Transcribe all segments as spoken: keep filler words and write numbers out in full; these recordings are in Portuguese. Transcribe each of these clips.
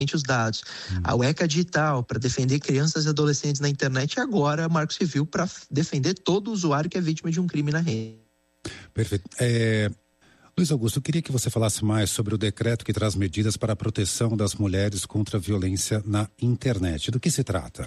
os dados. Hum. A U E C A digital para defender crianças e adolescentes na internet, e agora a Marco Civil para defender todo usuário que é vítima de um crime na rede. Perfeito. É... Luiz Augusto, eu queria que você falasse mais sobre o decreto que traz medidas para a proteção das mulheres contra a violência na internet. Do que se trata?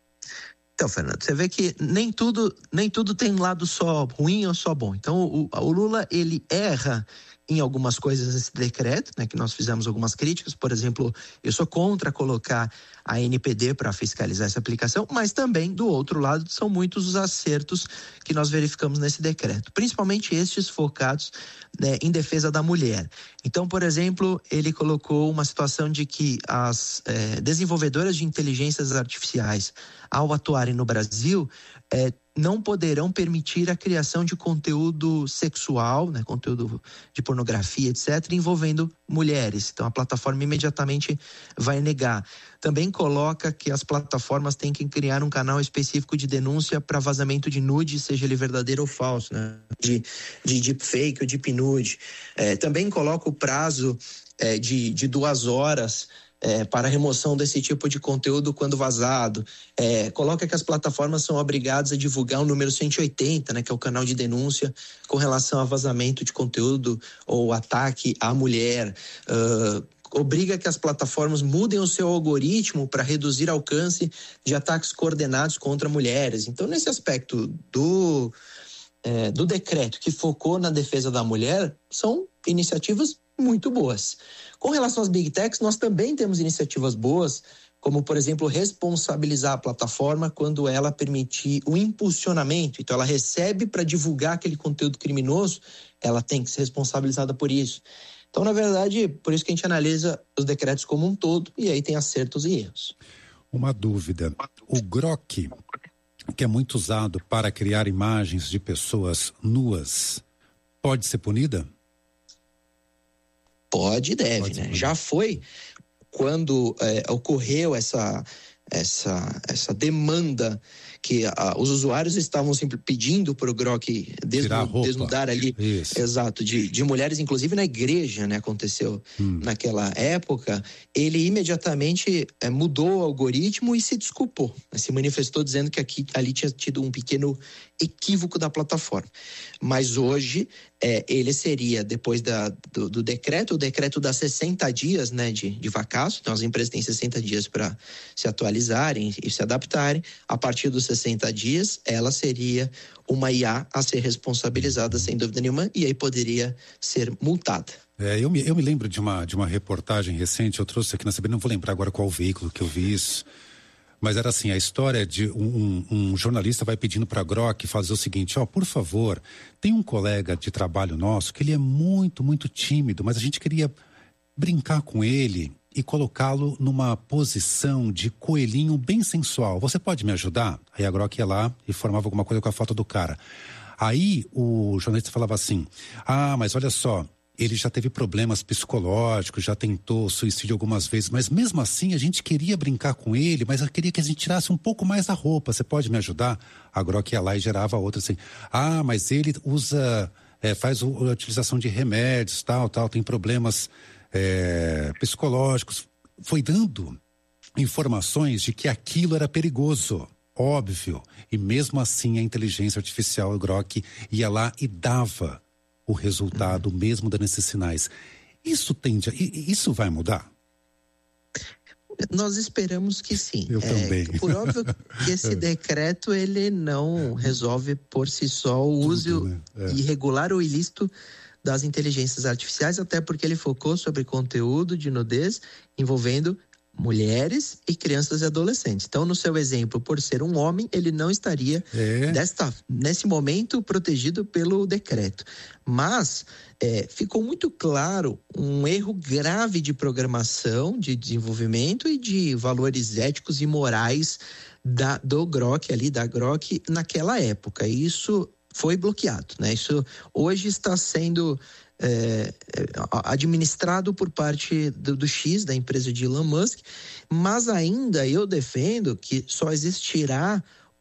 Então, Fernando, você vê que nem tudo, nem tudo tem um lado só ruim ou só bom. Então, o, o Lula, ele erra em algumas coisas nesse decreto, né, que nós fizemos algumas críticas. Por exemplo, eu sou contra colocar a N P D para fiscalizar essa aplicação, mas também, do outro lado, são muitos os acertos que nós verificamos nesse decreto, principalmente estes focados, né, em defesa da mulher. Então, por exemplo, ele colocou uma situação de que as é, desenvolvedoras de inteligências artificiais, ao atuarem no Brasil, é, não poderão permitir a criação de conteúdo sexual, né, conteúdo de pornografia, etcétera, envolvendo mulheres. Então, a plataforma imediatamente vai negar. Também coloca que as plataformas têm que criar um canal específico de denúncia para vazamento de nude, seja ele verdadeiro ou falso, né, de, de deepfake ou deep nude. É, também coloca o prazo é, de, de duas horas É, para a remoção desse tipo de conteúdo quando vazado. É, coloca que as plataformas são obrigadas a divulgar o número cento e oitenta, né, que é o canal de denúncia com relação a vazamento de conteúdo ou ataque à mulher. Uh, obriga que as plataformas mudem o seu algoritmo para reduzir o alcance de ataques coordenados contra mulheres. Então, nesse aspecto do, é, do decreto que focou na defesa da mulher, são iniciativas muito boas. Com relação às Big Techs, nós também temos iniciativas boas, como, por exemplo, responsabilizar a plataforma quando ela permitir o impulsionamento. Então, ela recebe para divulgar aquele conteúdo criminoso, ela tem que ser responsabilizada por isso. Então, na verdade, por isso que a gente analisa os decretos como um todo, e aí tem acertos e erros. Uma dúvida. O Grok, que é muito usado para criar imagens de pessoas nuas, pode ser punida? Pode e deve, Pode, né? pode. Já foi quando é, ocorreu essa, essa, essa demanda que a, os usuários estavam sempre pedindo para o Grok desnu, desnudar ali, Isso. exato, de, de mulheres, inclusive na igreja, né? Aconteceu hum. naquela época. Ele imediatamente é, mudou o algoritmo e se desculpou, né? Se manifestou dizendo que aqui, ali tinha tido um pequeno equívoco da plataforma. Mas hoje, é, ele seria, depois da, do, do decreto, o decreto dá sessenta dias, né, de, de vacaço. Então, as empresas têm sessenta dias para se atualizarem e se adaptarem. A partir dos sessenta dias, ela seria uma I A a ser responsabilizada, sem dúvida nenhuma, e aí poderia ser multada. É, eu, me, eu me lembro de uma, de uma reportagem recente, eu trouxe aqui na C B N, não vou lembrar agora qual veículo que eu vi isso, mas era assim, a história de um, um, um jornalista vai pedindo para a Grok fazer o seguinte, ó, por favor, tem um colega de trabalho nosso que ele é muito, muito tímido, mas a gente queria brincar com ele e colocá-lo numa posição de coelhinho bem sensual. Você pode me ajudar? Aí a Grok ia lá e formava alguma coisa com a foto do cara. Aí o jornalista falava assim, ah, mas olha só, ele já teve problemas psicológicos, já tentou suicídio algumas vezes, mas mesmo assim a gente queria brincar com ele, mas eu queria que a gente tirasse um pouco mais a roupa, você pode me ajudar? A Grok ia lá e gerava outra assim, ah, mas ele usa, é, faz a utilização de remédios, tal, tal, tem problemas é, psicológicos. Foi dando informações de que aquilo era perigoso, óbvio, e mesmo assim a inteligência artificial, a Grok, ia lá e dava o resultado uhum. mesmo dando esses sinais. Isso tende a, isso vai mudar? Nós esperamos que sim. Eu é, também. Por óbvio que esse decreto ele não resolve por si só o Tudo, uso né? é. irregular ou ilícito das inteligências artificiais, até porque ele focou sobre conteúdo de nudez envolvendo mulheres e crianças e adolescentes. Então, no seu exemplo, por ser um homem, ele não estaria é. desta, nesse momento protegido pelo decreto. Mas é, ficou muito claro um erro grave de programação, de desenvolvimento e de valores éticos e morais da, do Grok ali, da Grok naquela época. E isso foi bloqueado, né? Isso hoje está sendo É, administrado por parte do, do X, da empresa de Elon Musk, mas ainda eu defendo que só existirá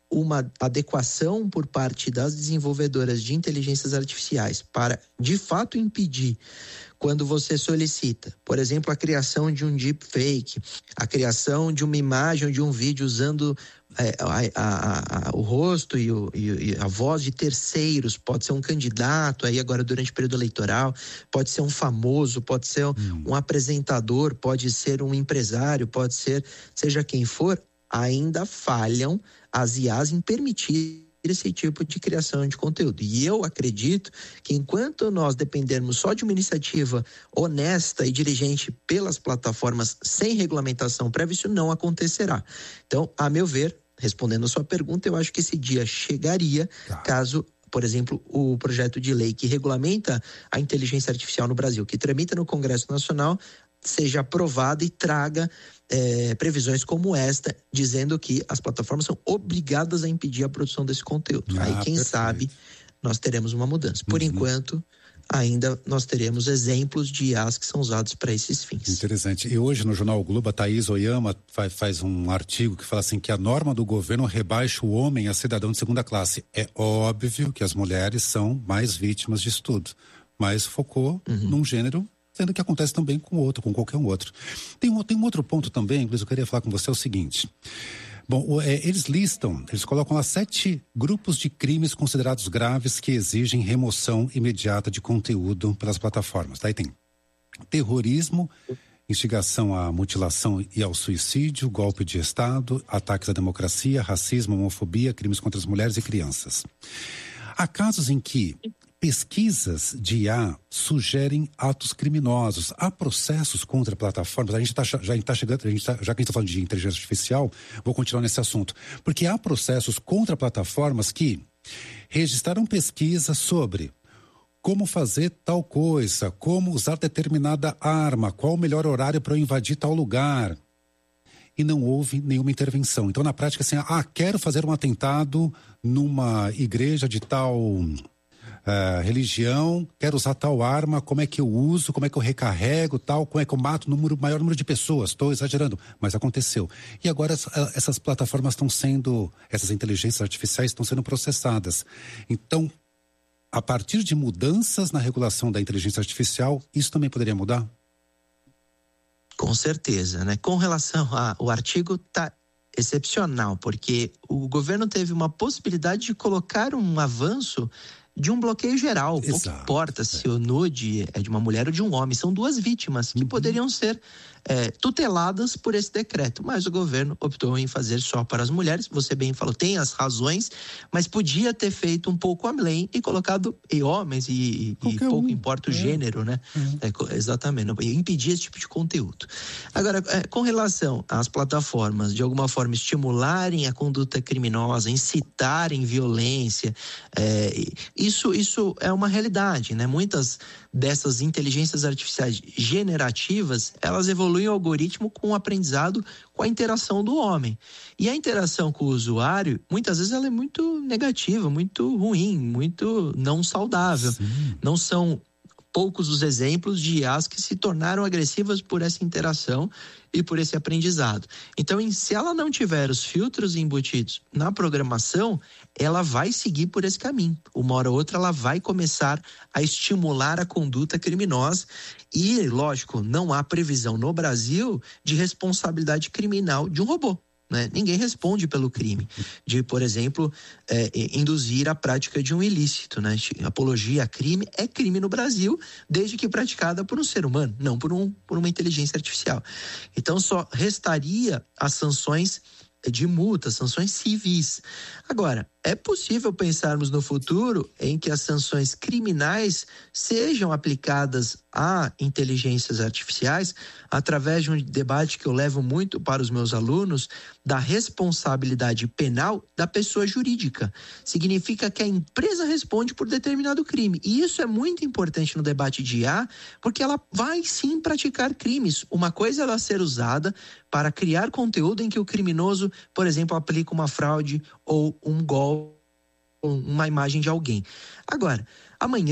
uma adequação por parte das desenvolvedoras de inteligências artificiais para, de fato, impedir quando você solicita, por exemplo, a criação de um deepfake, a criação de uma imagem ou de um vídeo usando é, a, a, a, o rosto e, o, e a voz de terceiros, pode ser um candidato aí agora durante o período eleitoral, pode ser um famoso, pode ser um, hum. um apresentador, pode ser um empresário, pode ser seja quem for, ainda falham as I As em permitir esse tipo de criação de conteúdo. E eu acredito que enquanto nós dependermos só de uma iniciativa honesta e dirigente pelas plataformas sem regulamentação prévia, isso não acontecerá. Então, a meu ver, respondendo a sua pergunta, eu acho que esse dia chegaria tá. caso, por exemplo, o projeto de lei que regulamenta a inteligência artificial no Brasil, que tramita no Congresso Nacional, seja aprovado e traga é, previsões como esta, dizendo que as plataformas são obrigadas a impedir a produção desse conteúdo. Ah, Aí, quem perfeito. sabe, nós teremos uma mudança. Por uhum. enquanto, ainda nós teremos exemplos de I As que são usados para esses fins. Interessante. E hoje no jornal o Globo, a Thaís Oyama faz, faz um artigo que fala assim que a norma do governo rebaixa o homem a cidadão de segunda classe. É óbvio que as mulheres são mais vítimas disso tudo, mas focou uhum. num gênero, sendo que acontece também com outro, com qualquer um outro. Tem um, tem um outro ponto também, Luiz, eu queria falar com você, é o seguinte. Bom, é, eles listam, eles colocam lá sete grupos de crimes considerados graves que exigem remoção imediata de conteúdo pelas plataformas. Daí tem terrorismo, instigação à mutilação e ao suicídio, golpe de Estado, ataques à democracia, racismo, homofobia, crimes contra as mulheres e crianças. Há casos em que pesquisas de I A sugerem atos criminosos. Há processos contra plataformas. A gente tá, já está chegando, a gente tá, já que a gente está falando de inteligência artificial, vou continuar nesse assunto. Porque há processos contra plataformas que registraram pesquisas sobre como fazer tal coisa, como usar determinada arma, qual o melhor horário para eu invadir tal lugar. E não houve nenhuma intervenção. Então, na prática, assim, ah, quero fazer um atentado numa igreja de tal Uh, religião, quero usar tal arma, como é que eu uso, como é que eu recarrego, tal, como é que eu mato o número, maior número de pessoas. Estou exagerando, mas aconteceu. E agora essas plataformas estão sendo, essas inteligências artificiais estão sendo processadas. Então, a partir de mudanças na regulação da inteligência artificial, isso também poderia mudar? Com certeza, né? Com relação ao artigo, tá excepcional, porque o governo teve uma possibilidade de colocar um avanço de um bloqueio geral. Exato. Pouco importa se o nude é de uma mulher ou de um homem, são duas vítimas que uhum. poderiam ser é, tuteladas por esse decreto, mas o governo optou em fazer só para as mulheres. Você bem falou, tem as razões, mas podia ter feito um pouco além e colocado e homens e, e pouco um. importa o é. gênero, né? Uhum. É, exatamente, não, impedir esse tipo de conteúdo. Agora, é, com relação às plataformas de alguma forma estimularem a conduta criminosa, incitarem violência, é, isso, isso é uma realidade, né? Muitas dessas inteligências artificiais generativas, elas evoluem o algoritmo com o aprendizado, com a interação do homem. E a interação com o usuário, muitas vezes ela é muito negativa, muito ruim, muito não saudável. Sim. Não são poucos os exemplos de I As que se tornaram agressivas por essa interação e por esse aprendizado. Então, se ela não tiver os filtros embutidos na programação, ela vai seguir por esse caminho. Uma hora ou outra, ela vai começar a estimular a conduta criminosa e, lógico, não há previsão no Brasil de responsabilidade criminal de um robô. Né? Ninguém responde pelo crime de, por exemplo, é, induzir a prática de um ilícito, né? Apologia a crime é crime no Brasil, desde que praticada por um ser humano, não por, um, por uma inteligência artificial. Então, só restaria as sanções de multa, sanções civis. Agora, é possível pensarmos no futuro em que as sanções criminais sejam aplicadas a inteligências artificiais através de um debate que eu levo muito para os meus alunos da responsabilidade penal da pessoa jurídica. Significa que a empresa responde por determinado crime. E isso é muito importante no debate de I A, porque ela vai sim praticar crimes. Uma coisa é ela ser usada para criar conteúdo em que o criminoso, por exemplo, aplica uma fraude ou um golpe, uma imagem de alguém. Agora, amanhã,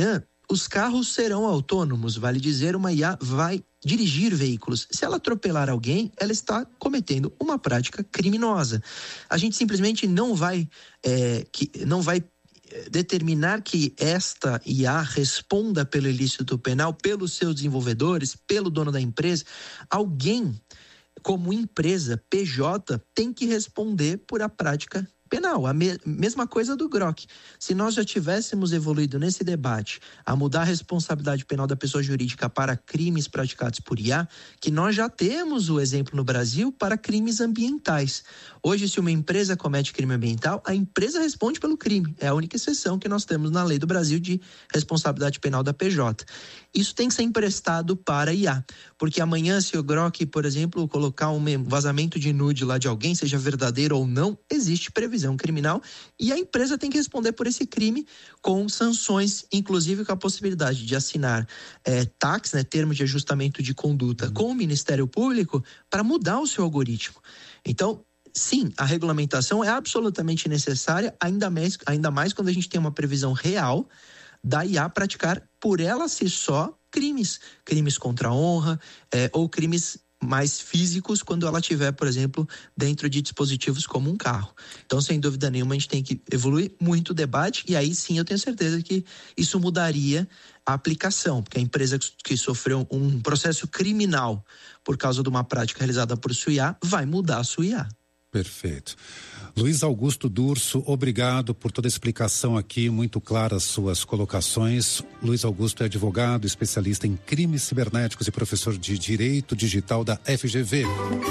os carros serão autônomos, vale dizer, uma I A vai dirigir veículos. Se ela atropelar alguém, ela está cometendo uma prática criminosa. A gente simplesmente não vai, é, que, não vai determinar que esta I A responda pelo ilícito penal, pelos seus desenvolvedores, pelo dono da empresa. Alguém, como empresa, P J, tem que responder por a prática penal. A me- mesma coisa do Grok. Se nós já tivéssemos evoluído nesse debate a mudar a responsabilidade penal da pessoa jurídica para crimes praticados por I A, que nós já temos o exemplo no Brasil para crimes ambientais. Hoje, se uma empresa comete crime ambiental, a empresa responde pelo crime. É a única exceção que nós temos na lei do Brasil de responsabilidade penal da P J. Isso tem que ser emprestado para I A, porque amanhã, se o Grok, por exemplo, colocar um vazamento de nude lá de alguém, seja verdadeiro ou não, existe previsão criminal e a empresa tem que responder por esse crime com sanções, inclusive com a possibilidade de assinar é, T A Cs, né, termo de ajustamento de conduta, com o Ministério Público para mudar o seu algoritmo. Então, sim, a regulamentação é absolutamente necessária, ainda mais, ainda mais quando a gente tem uma previsão real da I A praticar por ela si só crimes, crimes contra a honra é, ou crimes mais físicos quando ela estiver, por exemplo, dentro de dispositivos como um carro. Então, sem dúvida nenhuma, a gente tem que evoluir muito o debate e aí sim eu tenho certeza que isso mudaria a aplicação, porque a empresa que sofreu um processo criminal por causa de uma prática realizada por sua I A vai mudar a sua I A. Perfeito. Luiz Augusto Durso, obrigado por toda a explicação aqui, muito claras suas colocações. Luiz Augusto é advogado, especialista em crimes cibernéticos e professor de Direito Digital da F G V.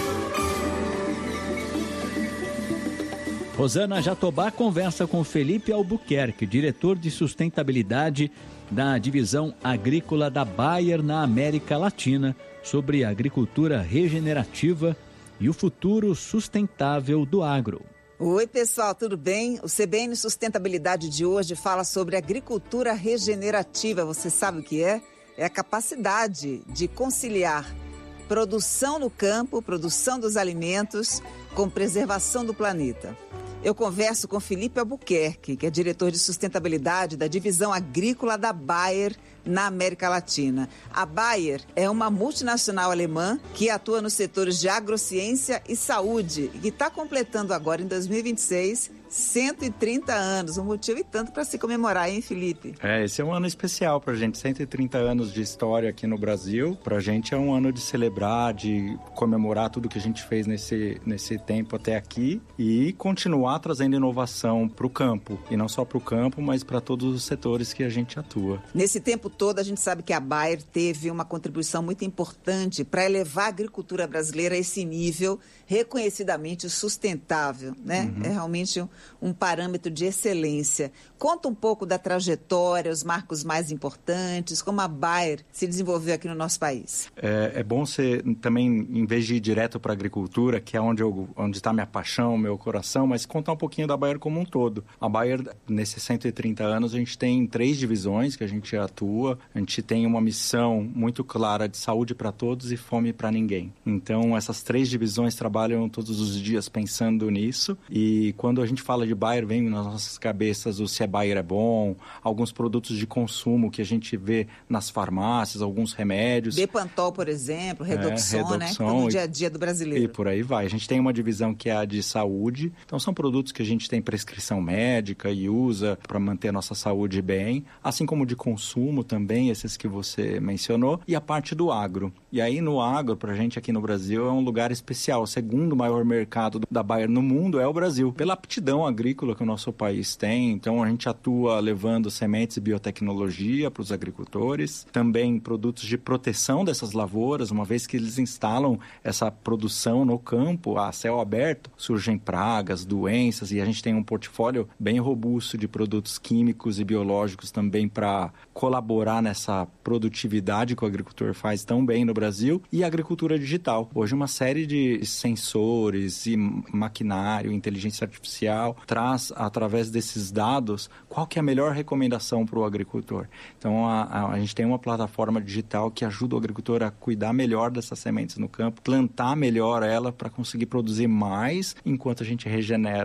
Rosana Jatobá conversa com Felipe Albuquerque, diretor de sustentabilidade da divisão agrícola da Bayer na América Latina, sobre agricultura regenerativa e o futuro sustentável do agro. Oi, pessoal, tudo bem? O C B N Sustentabilidade de hoje fala sobre agricultura regenerativa. Você sabe o que é? É a capacidade de conciliar produção no campo, produção dos alimentos, com preservação do planeta. Eu converso com Felipe Albuquerque, que é diretor de sustentabilidade da divisão agrícola da Bayer na América Latina. A Bayer é uma multinacional alemã que atua nos setores de agrociência e saúde e que está completando agora, em dois mil e vinte e seis, cento e trinta anos. Um motivo e tanto para se comemorar, hein, Felipe? É, esse é um ano especial para a gente. cento e trinta anos de história aqui no Brasil. Para a gente é um ano de celebrar, de comemorar tudo que a gente fez nesse, nesse tempo até aqui e continuar trazendo inovação para o campo. E não só para o campo, mas para todos os setores que a gente atua. Nesse tempo todo, a gente sabe que a Bayer teve uma contribuição muito importante para elevar a agricultura brasileira a esse nível reconhecidamente sustentável, né? Uhum. É realmente um, um parâmetro de excelência. Conta um pouco da trajetória, os marcos mais importantes, como a Bayer se desenvolveu aqui no nosso país. É, é bom você também, em vez de ir direto para a agricultura, que é onde eu, onde está minha paixão, meu coração, mas contar um pouquinho da Bayer como um todo. A Bayer, nesses cento e trinta anos, a gente tem três divisões que a gente atua. A gente tem uma missão muito clara de saúde para todos e fome para ninguém. Então, essas três divisões trabalham todos os dias pensando nisso. E quando a gente fala de Bayer, vem nas nossas cabeças o se é Bayer é bom, alguns produtos de consumo que a gente vê nas farmácias, alguns remédios. Bepantol, por exemplo, Redoxon, é, Redoxon, né? Que tá no dia a dia do brasileiro. E por aí vai. A gente tem uma divisão que é a de saúde. Então, são produtos que a gente tem prescrição médica e usa para manter a nossa saúde bem. Assim como de consumo também, esses que você mencionou. E a parte do agro. E aí, no agro, para a gente aqui no Brasil, é um lugar especial. O segundo maior mercado da Bayer no mundo é o Brasil. Pela aptidão agrícola que o nosso país tem. Então, a gente atua levando sementes e biotecnologia para os agricultores. Também produtos de proteção dessas lavouras, uma vez que eles instalam essa produção no campo, a céu aberto, surgem pragas, doenças, e a gente tem um portfólio bem robusto de produtos químicos e biológicos também para colaborar nessa produtividade que o agricultor faz tão bem no Brasil. E a agricultura digital. Hoje, uma série de sensores e maquinário, inteligência artificial, traz, através desses dados, qual que é a melhor recomendação para o agricultor. Então, a, a, a gente tem uma plataforma digital que ajuda o agricultor a cuidar melhor dessas sementes no campo, plantar melhor ela para conseguir produzir mais, enquanto a gente regenera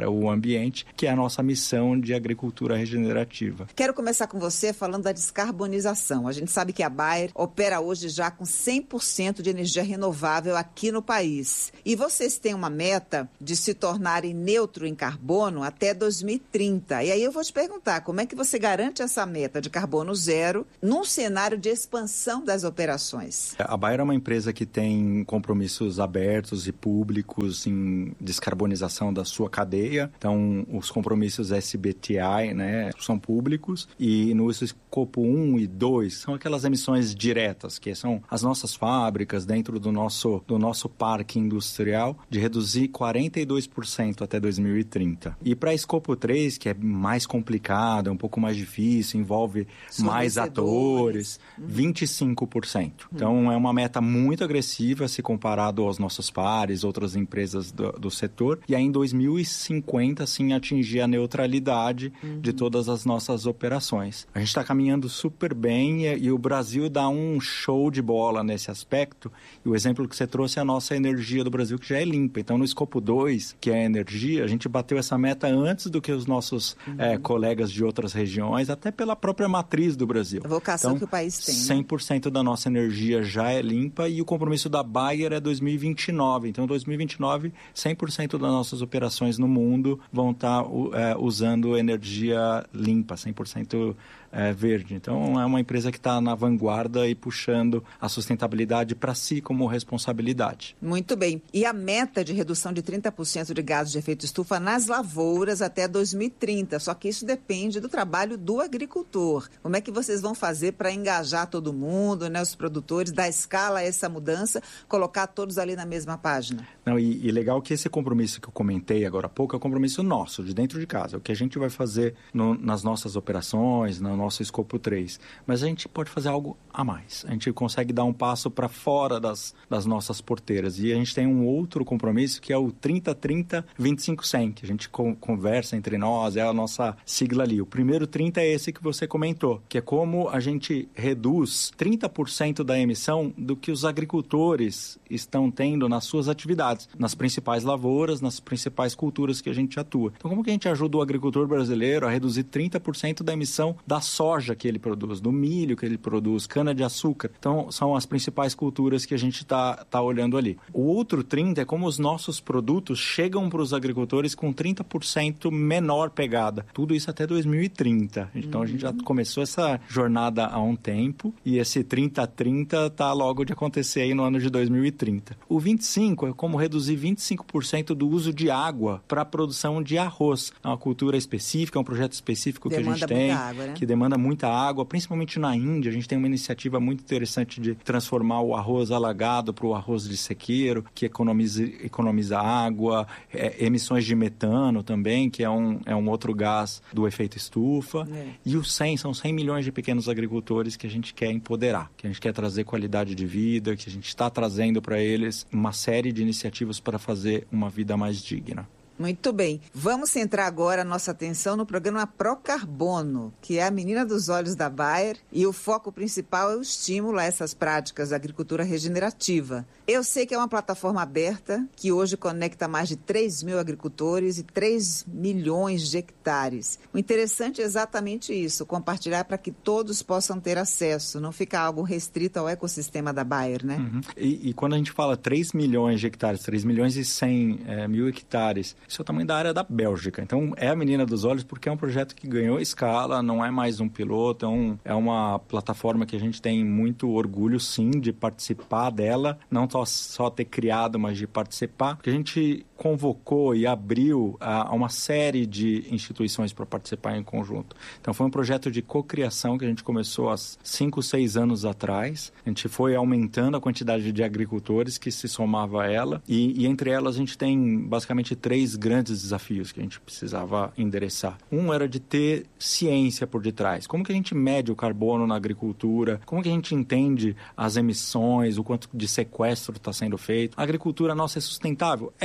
para o ambiente, que é a nossa missão de agricultura regenerativa. Quero começar com você falando da descarbonização. A gente sabe que a Bayer opera hoje já com cem por cento de energia renovável aqui no país. E vocês têm uma meta de se tornarem neutro em carbono até dois mil e trinta. E aí eu vou te perguntar, como é que você garante essa meta de carbono zero num cenário de expansão das operações? A Bayer é uma empresa que tem compromissos abertos e públicos em descarbonização da sua cadeia. Então, os compromissos S B T I, né, são públicos, e no escopo um e dois são aquelas emissões diretas, que são as nossas fábricas dentro do nosso, do nosso parque industrial, de reduzir quarenta e dois por cento até dois mil e trinta. E para escopo três, que é mais complicado, é um pouco mais difícil, envolve mais atores, vinte e cinco por cento. Então, é uma meta muito agressiva se comparado aos nossos pares, outras empresas do, do setor. E aí, em dois mil e cinquenta, sim, atingir a neutralidade uhum. de todas as nossas operações. A gente está caminhando super bem e, e o Brasil dá um show de bola nesse aspecto. E o exemplo que você trouxe é a nossa energia do Brasil, que já é limpa. Então, no escopo dois, que é a energia, a gente bateu essa meta antes do que os nossos uhum. é, colegas de outras regiões, até pela própria matriz do Brasil. A vocação então, que o país tem. Né? cem por cento da nossa energia já é limpa e o compromisso da Bayer é dois mil e vinte e nove. Então, dois mil e vinte e nove, cem por cento das nossas operações no mundo vão estar é, usando energia limpa, cem por cento é, verde. Então, é uma empresa que está na vanguarda e puxando a sustentabilidade para si como responsabilidade. Muito bem. E a meta de redução de trinta por cento de gases de efeito estufa nas lavouras até dois mil e trinta. Só que isso depende do trabalho do agricultor. Como é que vocês vão fazer para engajar todo mundo, né, os produtores, dar escala a essa mudança, colocar todos ali na mesma página? Não, e, e legal que esse compromisso que eu comentei agora há pouco é um compromisso nosso, de dentro de casa. O que a gente vai fazer no, nas nossas operações, no nosso escopo três. Mas a gente pode fazer algo a mais. A gente consegue dar um passo para fora das, das nossas porteiras. E a gente tem um outro compromisso que é o trinta trinta vinte e cinco cem, que a gente co- conversa entre nós, é a nossa sigla ali. O primeiro trinta é esse que você comentou, que é como a gente reduz trinta por cento da emissão do que os agricultores estão tendo nas suas atividades, nas principais lavouras, nas principais culturas que a gente atua. Então, como que a gente ajuda o agricultor brasileiro a reduzir trinta por cento da emissão da soja que ele produz, do milho que ele produz, cana-de-açúcar? Então, são as principais culturas que a gente está tá olhando ali. O outro trinta é como os nossos produtos chegam para os agricultores com trinta por cento menor pegada. Tudo isso até dois mil e trinta. Então, uhum. a gente já começou essa jornada há um tempo e esse trinta trinta está logo de acontecer aí no ano de dois mil e trinta. O vinte e cinco é como reduzir vinte e cinco por cento do uso de água para a produção de arroz. É uma cultura específica, é um projeto específico demanda que a gente tem, água, né? que demanda muita água, principalmente na Índia. A gente tem uma iniciativa muito interessante de transformar o arroz alagado para o arroz de sequeiro, que economiza, economiza água, é, emissões de metano também, que é um, é um outro gás do efeito estufa. É. E os cem, são cem milhões de pequenos agricultores que a gente quer empoderar, que a gente quer trazer qualidade de vida, que a gente está trazendo para eles uma série de iniciativas para fazer uma vida mais digna. Muito bem. Vamos centrar agora a nossa atenção no programa Procarbono, que é a menina dos olhos da Bayer, e o foco principal é o estímulo a essas práticas da agricultura regenerativa. Eu sei que é uma plataforma aberta que hoje conecta mais de três mil agricultores e três milhões de hectares. O interessante é exatamente isso, compartilhar para que todos possam ter acesso, não ficar algo restrito ao ecossistema da Bayer, né? Uhum. E, e quando a gente fala três milhões de hectares, três milhões e cem é, mil hectares, isso é o tamanho da área da Bélgica. Então, é a menina dos olhos porque é um projeto que ganhou escala, não é mais um piloto, é, um, é uma plataforma que a gente tem muito orgulho, sim, de participar dela, não só, só ter criado, mas de participar, porque a gente convocou e abriu a, a uma série de instituições para participar em conjunto. Então, foi um projeto de cocriação que a gente começou há cinco, seis anos atrás. A gente foi aumentando a quantidade de agricultores que se somava a ela e, e entre elas a gente tem basicamente três grandes desafios que a gente precisava endereçar. Um era de ter ciência por detrás. Como que a gente mede o carbono na agricultura? Como que a gente entende as emissões, o quanto de sequestro está sendo feito? A agricultura nossa é sustentável? É, mas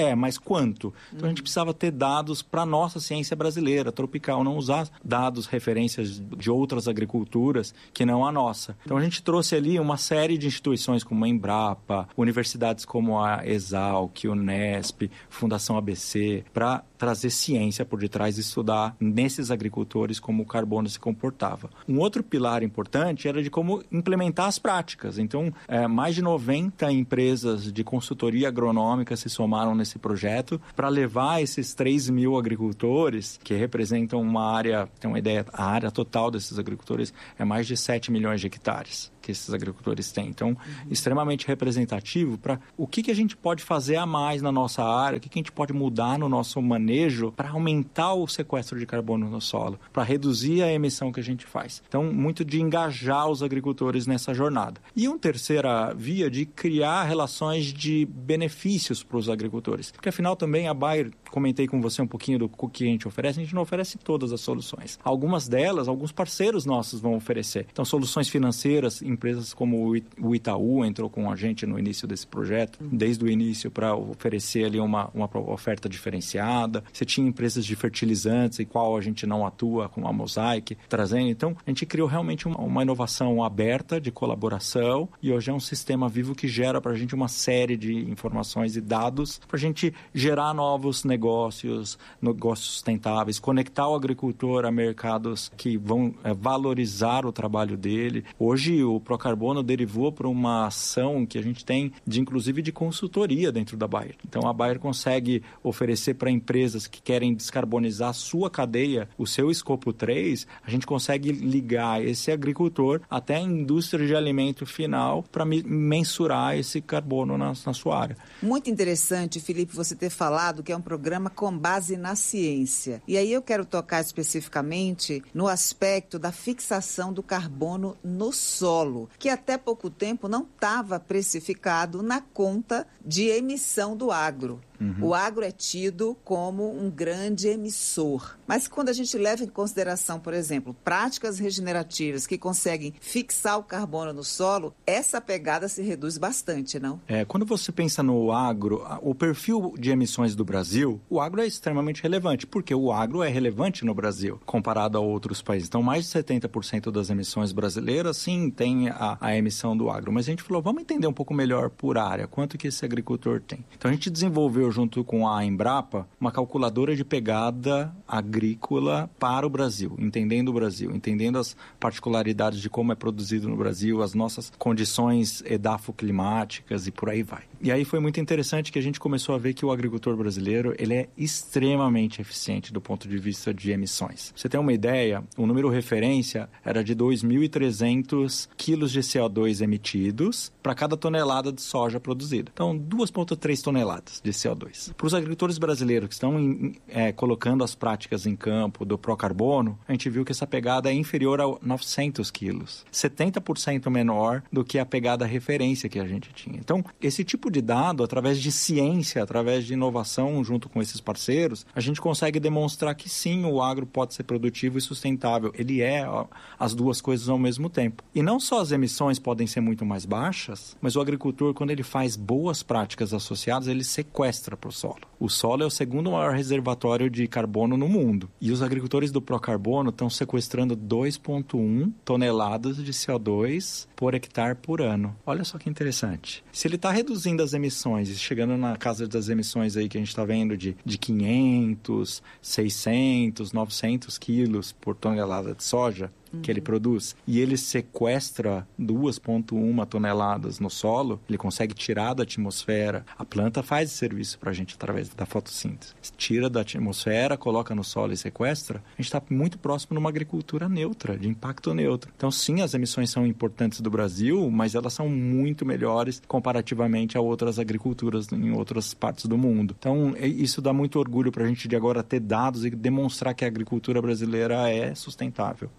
quanto. Então, a gente precisava ter dados para a nossa ciência brasileira, tropical, não usar dados, referências de outras agriculturas que não a nossa. Então, a gente trouxe ali uma série de instituições como a Embrapa, universidades como a Exalc, Unesp, Fundação A B C, para trazer ciência por detrás e estudar nesses agricultores como o carbono se comportava. Um outro pilar importante era de como implementar as práticas. Então, é, mais de noventa empresas de consultoria agronômica se somaram nesse projeto para levar esses três mil agricultores, que representam uma área, tem uma ideia, a área total desses agricultores é mais de sete milhões de hectares que esses agricultores têm. Então, uhum. extremamente representativo para o que, que a gente pode fazer a mais na nossa área, o que, que a gente pode mudar no nosso manejo para aumentar o sequestro de carbono no solo, para reduzir a emissão que a gente faz. Então, muito de engajar os agricultores nessa jornada. E uma terceira via de criar relações de benefícios para os agricultores. Porque, afinal, também a Bayer, comentei com você um pouquinho do que a gente oferece, a gente não oferece todas as soluções. Algumas delas, alguns parceiros nossos vão oferecer. Então, soluções financeiras, empresas como o Itaú entrou com a gente no início desse projeto, desde o início para oferecer ali uma, uma oferta diferenciada. Você tinha empresas de fertilizantes, em qual a gente não atua, como a Mosaic, trazendo. Então, a gente criou realmente uma, uma inovação aberta de colaboração e hoje é um sistema vivo que gera para a gente uma série de informações e dados para a gente gerar novos negócios, negócios sustentáveis, conectar o agricultor a mercados que vão é, valorizar o trabalho dele. Hoje, o Procarbono derivou para uma ação que a gente tem, de inclusive de consultoria dentro da Bayer. Então, a Bayer consegue oferecer para empresas que querem descarbonizar a sua cadeia, o seu escopo três, a gente consegue ligar esse agricultor até a indústria de alimento final para mensurar esse carbono na, na sua área. Muito interessante, Felipe, você ter falado que é um programa com base na ciência. E aí eu quero tocar especificamente no aspecto da fixação do carbono no solo, que até pouco tempo não estava precificado na conta de emissão do agro. Uhum. O agro é tido como um grande emissor. Mas quando a gente leva em consideração, por exemplo, práticas regenerativas que conseguem fixar o carbono no solo, essa pegada se reduz bastante, não? É, quando você pensa no agro, o perfil de emissões do Brasil, o agro é extremamente relevante, porque o agro é relevante no Brasil, comparado a outros países. Então, mais de setenta por cento das emissões brasileiras, sim, tem a, a emissão do agro. Mas a gente falou, vamos entender um pouco melhor por área, quanto que esse agricultor tem. Então, a gente desenvolveu junto com a Embrapa, uma calculadora de pegada agrícola para o Brasil, entendendo o Brasil, entendendo as particularidades de como é produzido no Brasil, as nossas condições edafoclimáticas e por aí vai. E aí foi muito interessante que a gente começou a ver que o agricultor brasileiro, ele é extremamente eficiente do ponto de vista de emissões. Pra você ter uma ideia, o número referência era de dois mil e trezentos quilos de C O dois emitidos para cada tonelada de soja produzida. Então, duas vírgula três toneladas de C O dois. Para os agricultores brasileiros que estão em, é, colocando as práticas em campo do Procarbono, a gente viu que essa pegada é inferior a novecentos quilos. setenta por cento menor do que a pegada referência que a gente tinha. Então, esse tipo de dado, através de ciência, através de inovação junto com esses parceiros, a gente consegue demonstrar que sim, o agro pode ser produtivo e sustentável. Ele é ó, as duas coisas ao mesmo tempo. E não só as emissões podem ser muito mais baixas, mas o agricultor, quando ele faz boas práticas associadas, ele sequestra para o solo. O solo é o segundo maior reservatório de carbono no mundo. E os agricultores do Procarbono estão sequestrando dois vírgula um toneladas de C O dois por hectare por ano. Olha só que interessante. Se ele está reduzindo as emissões e chegando na casa das emissões aí que a gente está vendo de, de quinhentos, seiscentos, novecentos quilos por tonelada de soja, que ele produz, e ele sequestra duas vírgula um toneladas no solo, ele consegue tirar da atmosfera. A planta faz esse serviço para a gente através da fotossíntese. Tira da atmosfera, coloca no solo e sequestra. A gente está muito próximo de uma agricultura neutra, de impacto neutro. Então, sim, as emissões são importantes do Brasil, mas elas são muito melhores comparativamente a outras agriculturas em outras partes do mundo. Então, isso dá muito orgulho para a gente de agora ter dados e demonstrar que a agricultura brasileira é sustentável. Ela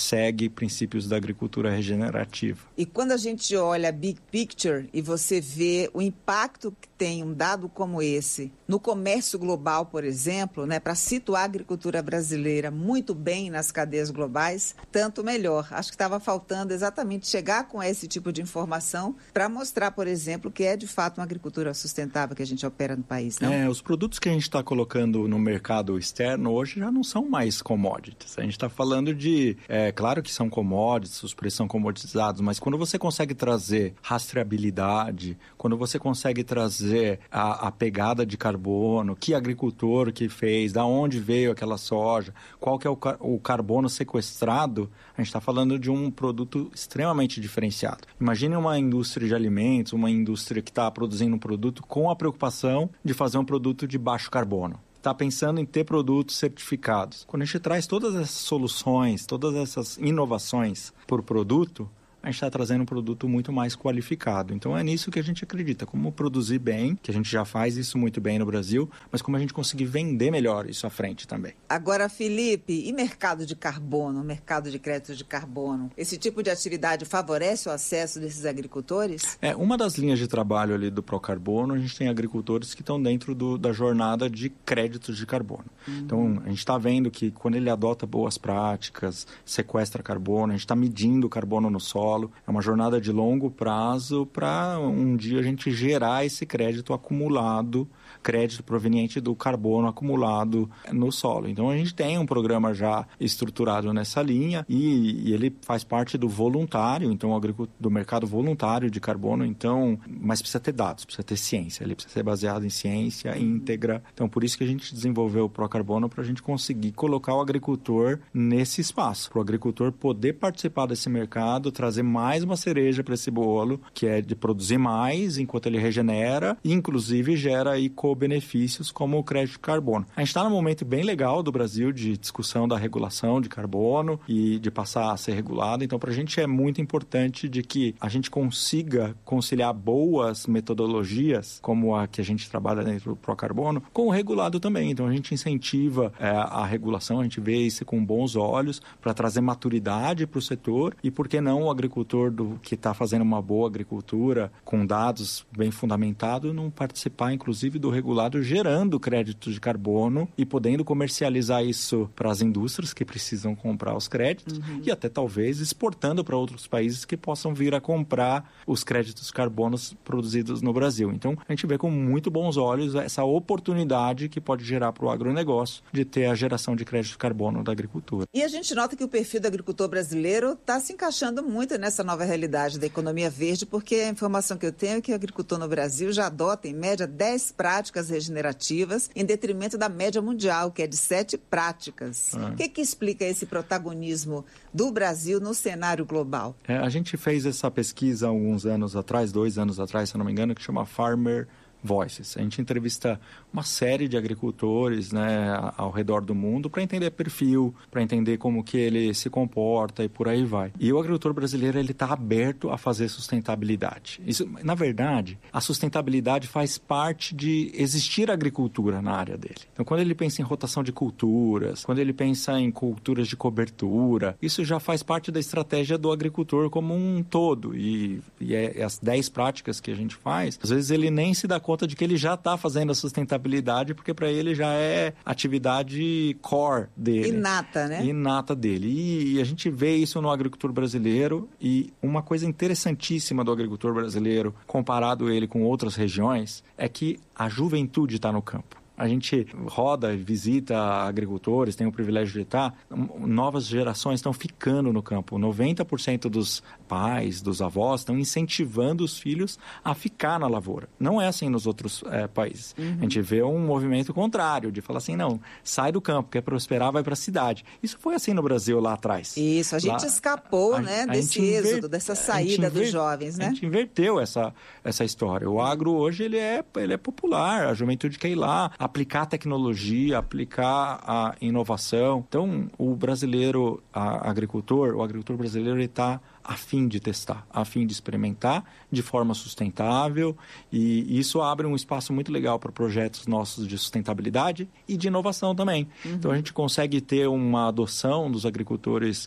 segue princípios da agricultura regenerativa. E quando a gente olha a big picture e você vê o impacto que tem um dado como esse no comércio global, por exemplo, né, para situar a agricultura brasileira muito bem nas cadeias globais, tanto melhor. Acho que estava faltando exatamente chegar com esse tipo de informação para mostrar, por exemplo, que é de fato uma agricultura sustentável que a gente opera no país, não? É, os produtos que a gente está colocando no mercado externo hoje já não são mais commodities. A gente está falando de, é claro que são commodities, os preços são comoditizados, mas quando você consegue trazer rastreabilidade, quando você consegue trazer a, a pegada de carbono, que agricultor que fez, da onde veio aquela soja, qual que é o, o carbono sequestrado, a gente está falando de um produto extremamente diferenciado. Imagine uma indústria de alimentos, uma indústria que está produzindo um produto com a preocupação de fazer um produto de baixo carbono. Está pensando em ter produtos certificados. Quando a gente traz todas essas soluções, todas essas inovações por produto, a gente está trazendo um produto muito mais qualificado. Então, é nisso que a gente acredita. Como produzir bem, que a gente já faz isso muito bem no Brasil, mas como a gente conseguir vender melhor isso à frente também. Agora, Felipe, e mercado de carbono, mercado de créditos de carbono? Esse tipo de atividade favorece o acesso desses agricultores? É, uma das linhas de trabalho ali do Procarbono, a gente tem agricultores que estão dentro do, da jornada de créditos de carbono. Uhum. Então, a gente está vendo que quando ele adota boas práticas, sequestra carbono, a gente está medindo o carbono no solo. É uma jornada de longo prazo para um dia a gente gerar esse crédito acumulado, crédito proveniente do carbono acumulado no solo. Então, a gente tem um programa já estruturado nessa linha e, e ele faz parte do voluntário, então, do mercado voluntário de carbono, então, mas precisa ter dados, precisa ter ciência, ele precisa ser baseado em ciência íntegra. Então, por isso que a gente desenvolveu o Procarbono, para a gente conseguir colocar o agricultor nesse espaço, para o agricultor poder participar desse mercado, trazer mais uma cereja para esse bolo, que é de produzir mais enquanto ele regenera e, inclusive, gera aí co-benefícios como o crédito de carbono. A gente está num momento bem legal do Brasil de discussão da regulação de carbono e de passar a ser regulado. Então, para a gente é muito importante de que a gente consiga conciliar boas metodologias, como a que a gente trabalha dentro do Procarbono, com o regulado também. Então, a gente incentiva é, a regulação, a gente vê isso com bons olhos para trazer maturidade para o setor e, por que não, o agricultor do, que está fazendo uma boa agricultura com dados bem fundamentados não participar, inclusive, do regulado gerando créditos de carbono e podendo comercializar isso para as indústrias que precisam comprar os créditos uhum. e até talvez exportando para outros países que possam vir a comprar os créditos de carbono produzidos no Brasil. Então, a gente vê com muito bons olhos essa oportunidade que pode gerar para o agronegócio de ter a geração de crédito de carbono da agricultura. E a gente nota que o perfil do agricultor brasileiro está se encaixando muito nessa nova realidade da economia verde, porque a informação que eu tenho é que o agricultor no Brasil já adota, em média, dez práticas regenerativas, em detrimento da média mundial, que é de sete práticas. O é. que, que explica esse protagonismo do Brasil no cenário global? É, a gente fez essa pesquisa há alguns anos atrás, dois anos atrás, se eu não me engano, que chama Farmer Voices. A gente entrevista uma série de agricultores, né, ao redor do mundo para entender perfil, para entender como que ele se comporta e por aí vai. E o agricultor brasileiro ele está aberto a fazer sustentabilidade. Isso, na verdade, a sustentabilidade faz parte de existir agricultura na área dele. Então, quando ele pensa em rotação de culturas, quando ele pensa em culturas de cobertura, isso já faz parte da estratégia do agricultor como um todo. E, e é, as dez práticas que a gente faz, às vezes ele nem se dá conta conta de que ele já está fazendo a sustentabilidade, porque para ele já é atividade core dele. Inata, né? Inata dele. E, e a gente vê isso no agricultor brasileiro e uma coisa interessantíssima do agricultor brasileiro, comparado ele com outras regiões, é que a juventude está no campo. A gente roda, visita agricultores, tem o privilégio de estar, novas gerações estão ficando no campo. noventa por cento dos pais, dos avós, estão incentivando os filhos a ficar na lavoura. Não é assim nos outros é, países. Uhum. A gente vê um movimento contrário, de falar assim, não, sai do campo, quer prosperar, vai para a cidade. Isso foi assim no Brasil lá atrás. Isso, a gente lá, escapou a, né, a desse êxodo, inver... dessa saída inver... dos jovens, né? A gente inverteu essa, essa história. O agro hoje ele é, ele é popular, a juventude quer ir lá, aplicar tecnologia, aplicar a inovação. Então, o brasileiro, a agricultor, o agricultor brasileiro está a fim de testar, a fim de experimentar de forma sustentável e isso abre um espaço muito legal para projetos nossos de sustentabilidade e de inovação também. Uhum. Então, a gente consegue ter uma adoção dos agricultores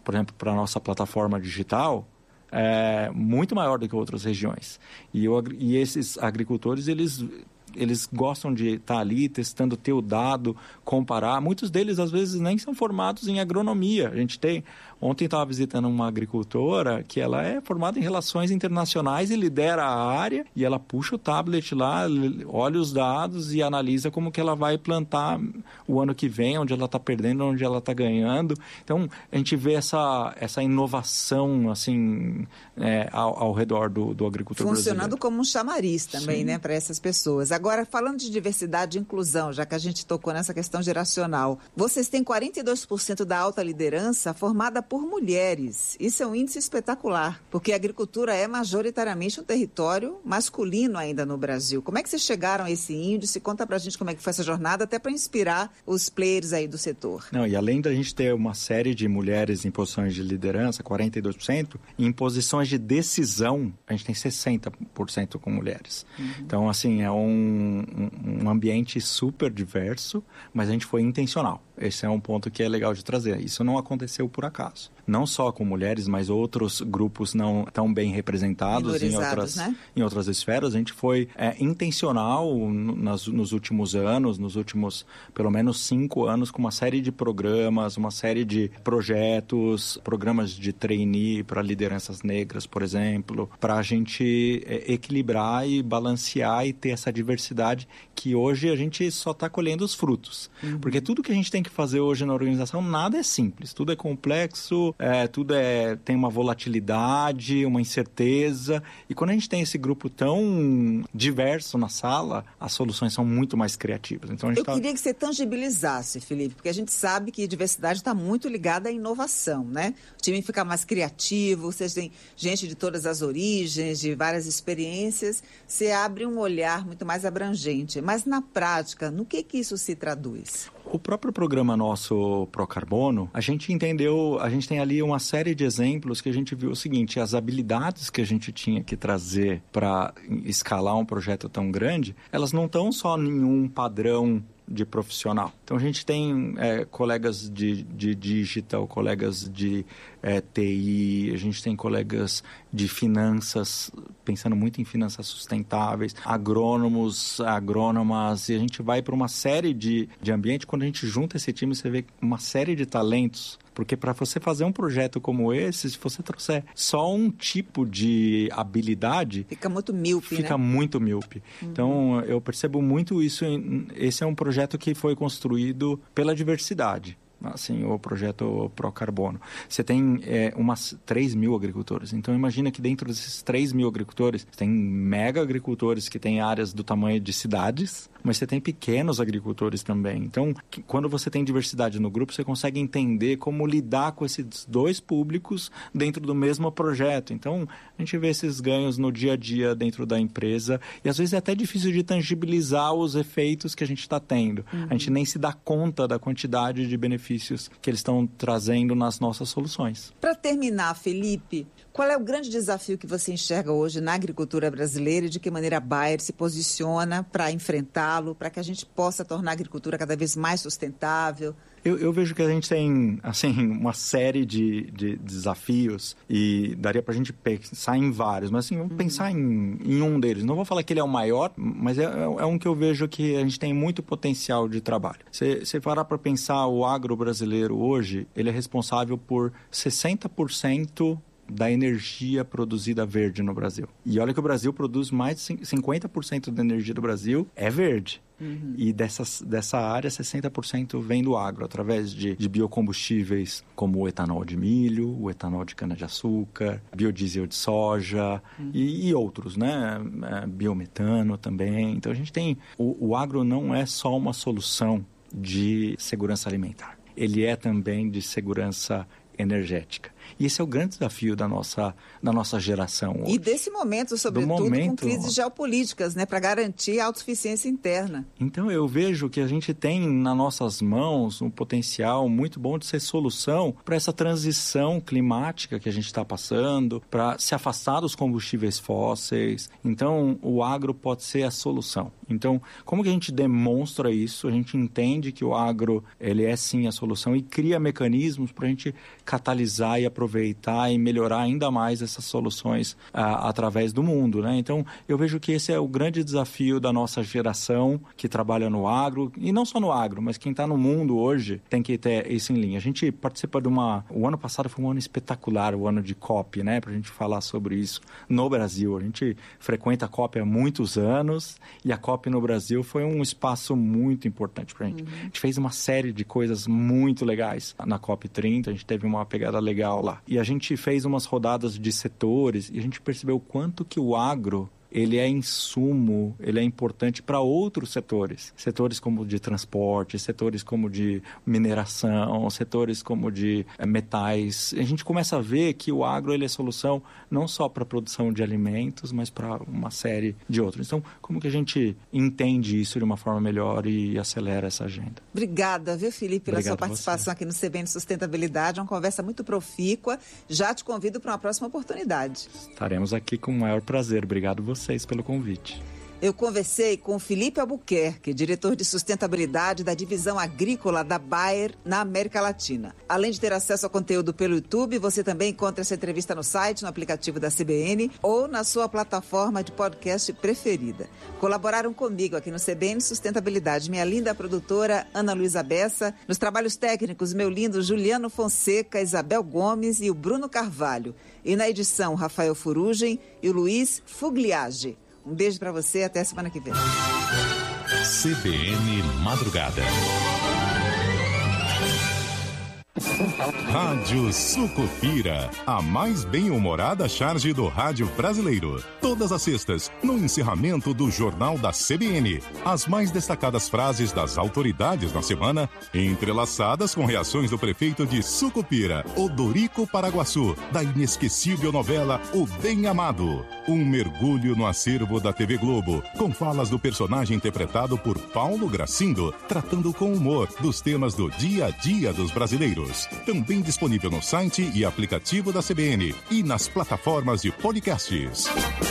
por exemplo, para a nossa plataforma digital, é muito maior do que outras regiões. E, eu, e esses agricultores, eles... eles gostam de estar ali testando, ter o dado, comparar. Muitos deles, às vezes, nem são formados em agronomia. A gente tem... Ontem estava visitando uma agricultora que ela é formada em relações internacionais e lidera a área, e ela puxa o tablet lá, olha os dados e analisa como que ela vai plantar o ano que vem, onde ela está perdendo, onde ela está ganhando. Então, a gente vê essa, essa inovação assim, é, ao, ao redor do, do agricultor brasileiro. Funcionando como um chamariz também, né, para essas pessoas. Agora, falando de diversidade e inclusão, já que a gente tocou nessa questão geracional, vocês têm quarenta e dois por cento da alta liderança formada por mulheres. Isso é um índice espetacular, porque a agricultura é majoritariamente um território masculino ainda no Brasil. Como é que vocês chegaram a esse índice? Conta pra gente como é que foi essa jornada, até para inspirar os players aí do setor. Não, e além da gente ter uma série de mulheres em posições de liderança, quarenta e dois por cento, em posições de decisão, a gente tem sessenta por cento com mulheres. Uhum. Então, assim, é um, um, um ambiente super diverso, mas a gente foi intencional. Esse é um ponto que é legal de trazer. Isso não aconteceu por acaso. Não só com mulheres, mas outros grupos não tão bem representados em outras, né? em outras esferas. A gente foi é, intencional nas, nos últimos anos, nos últimos pelo menos cinco anos, com uma série de programas, uma série de projetos, programas de trainee para lideranças negras, por exemplo, para a gente é, equilibrar e balancear e ter essa diversidade que hoje a gente só está colhendo os frutos. Uhum. Porque tudo que a gente tem que fazer hoje na organização, nada é simples, tudo é complexo, é, tudo é, tem uma volatilidade, uma incerteza, e quando a gente tem esse grupo tão diverso na sala, as soluções são muito mais criativas. Então, a gente Eu tá... queria que você tangibilizasse, Felipe, porque a gente sabe que diversidade está muito ligada à inovação, né? O time fica mais criativo, vocês têm gente de todas as origens, de várias experiências, você abre um olhar muito mais abrangente, mas na prática, no que que isso se traduz? O próprio programa nosso Procarbono, a gente entendeu, a gente tem ali uma série de exemplos que a gente viu o seguinte, as habilidades que a gente tinha que trazer para escalar um projeto tão grande, elas não estão só em um padrão de profissional. Então, a gente tem é, colegas de, de digital, colegas de é, T I, a gente tem colegas de finanças, pensando muito em finanças sustentáveis, agrônomos, agrônomas, e a gente vai para uma série de, de ambientes. Quando a gente junta esse time, você vê uma série de talentos. Porque para você fazer um projeto como esse, se você trouxer só um tipo de habilidade... Fica muito míope, Fica né? muito míope. Uhum. Então, eu percebo muito isso. Em, esse é um projeto que foi construído pela diversidade. Assim, o projeto Procarbono. Você tem é, umas três mil agricultores. Então, imagina que dentro desses três mil agricultores, tem mega agricultores que têm áreas do tamanho de cidades, mas você tem pequenos agricultores também. Então, que, quando você tem diversidade no grupo, você consegue entender como lidar com esses dois públicos dentro do mesmo projeto. Então, a gente vê esses ganhos no dia a dia dentro da empresa e, às vezes, é até difícil de tangibilizar os efeitos que a gente está tendo. Uhum. A gente nem se dá conta da quantidade de benefícios que eles estão trazendo nas nossas soluções. Para terminar, Felipe, qual é o grande desafio que você enxerga hoje na agricultura brasileira e de que maneira a Bayer se posiciona para enfrentá-lo, para que a gente possa tornar a agricultura cada vez mais sustentável? Eu, eu vejo que a gente tem, assim, uma série de, de desafios e daria para a gente pensar em vários, mas assim, vamos uhum. pensar em, em um deles. Não vou falar que ele é o maior, mas é, é um que eu vejo que a gente tem muito potencial de trabalho. Se você parar para pensar, o agro brasileiro hoje, ele é responsável por sessenta por cento da energia produzida verde no Brasil. E olha que o Brasil produz mais de cinquenta por cento da energia do Brasil é verde. Uhum. E dessas, dessa área, sessenta por cento vem do agro, através de, de biocombustíveis como o etanol de milho, o etanol de cana-de-açúcar, biodiesel de soja uhum. e, e outros, né? É, biometano também. Então, a gente tem... O, o agro não é só uma solução de segurança alimentar. Ele é também de segurança energética. E esse é o grande desafio da nossa, da nossa geração hoje. E desse momento, sobretudo, momento, com crises geopolíticas, né, para garantir a autossuficiência interna. Então, eu vejo que a gente tem nas nossas mãos um potencial muito bom de ser solução para essa transição climática que a gente está passando, para se afastar dos combustíveis fósseis. Então, o agro pode ser a solução. Então, como que a gente demonstra isso? A gente entende que o agro, ele é sim a solução e cria mecanismos para a gente catalisar e aproveitar e melhorar ainda mais essas soluções ah, através do mundo, né? Então, eu vejo que esse é o grande desafio da nossa geração que trabalha no agro, e não só no agro, mas quem está no mundo hoje tem que ter isso em linha. A gente participa de uma... O ano passado foi um ano espetacular, o ano de COP, né? Para a gente falar sobre isso no Brasil. A gente frequenta a COP há muitos anos e a COP no Brasil foi um espaço muito importante para a gente. Uhum. A gente fez uma série de coisas muito legais na COP trinta, a gente teve uma pegada legal lá. E a gente fez umas rodadas de setores e a gente percebeu o quanto que o agro ele é insumo, ele é importante para outros setores. Setores como de transporte, setores como de mineração, setores como de é, metais. A gente começa a ver que o agro ele é solução não só para a produção de alimentos, mas para uma série de outros. Então, como que a gente entende isso de uma forma melhor e acelera essa agenda? Obrigada, viu, Felipe, pela Obrigado sua participação aqui no C B N Sustentabilidade. Uma conversa muito profícua. Já te convido para uma próxima oportunidade. Estaremos aqui com o maior prazer. Obrigado você. vocês pelo convite. Eu conversei com o Felipe Albuquerque, diretor de sustentabilidade da divisão agrícola da Bayer na América Latina. Além de ter acesso ao conteúdo pelo YouTube, você também encontra essa entrevista no site, no aplicativo da C B N ou na sua plataforma de podcast preferida. Colaboraram comigo aqui no C B N Sustentabilidade minha linda produtora Ana Luísa Bessa, nos trabalhos técnicos meu lindo Juliano Fonseca, Isabel Gomes e o Bruno Carvalho. E na edição Rafael Furugem e o Luiz Fugliage. Um beijo para você, até a semana que vem. C B N Madrugada. Rádio Sucupira, a mais bem-humorada charge do rádio brasileiro. Todas as sextas, no encerramento do Jornal da C B N. As mais destacadas frases das autoridades na semana, entrelaçadas com reações do prefeito de Sucupira, Odorico Paraguaçu, da inesquecível novela O Bem Amado. Um mergulho no acervo da T V Globo, com falas do personagem interpretado por Paulo Gracindo, tratando com humor dos temas do dia a dia dos brasileiros. Também disponível no site e aplicativo da C B N e nas plataformas de podcasts.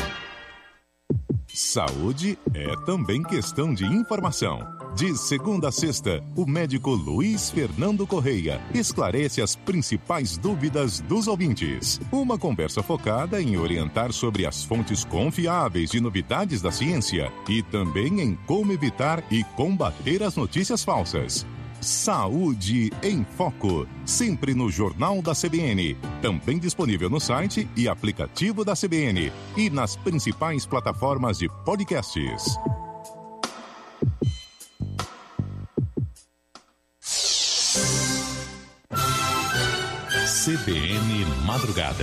Saúde é também questão de informação. De segunda a sexta, o médico Luiz Fernando Correia esclarece as principais dúvidas dos ouvintes. Uma conversa focada em orientar sobre as fontes confiáveis de novidades da ciência e também em como evitar e combater as notícias falsas. Saúde em Foco, sempre no Jornal da C B N, também disponível no site e aplicativo da C B N e nas principais plataformas de podcasts. C B N Madrugada.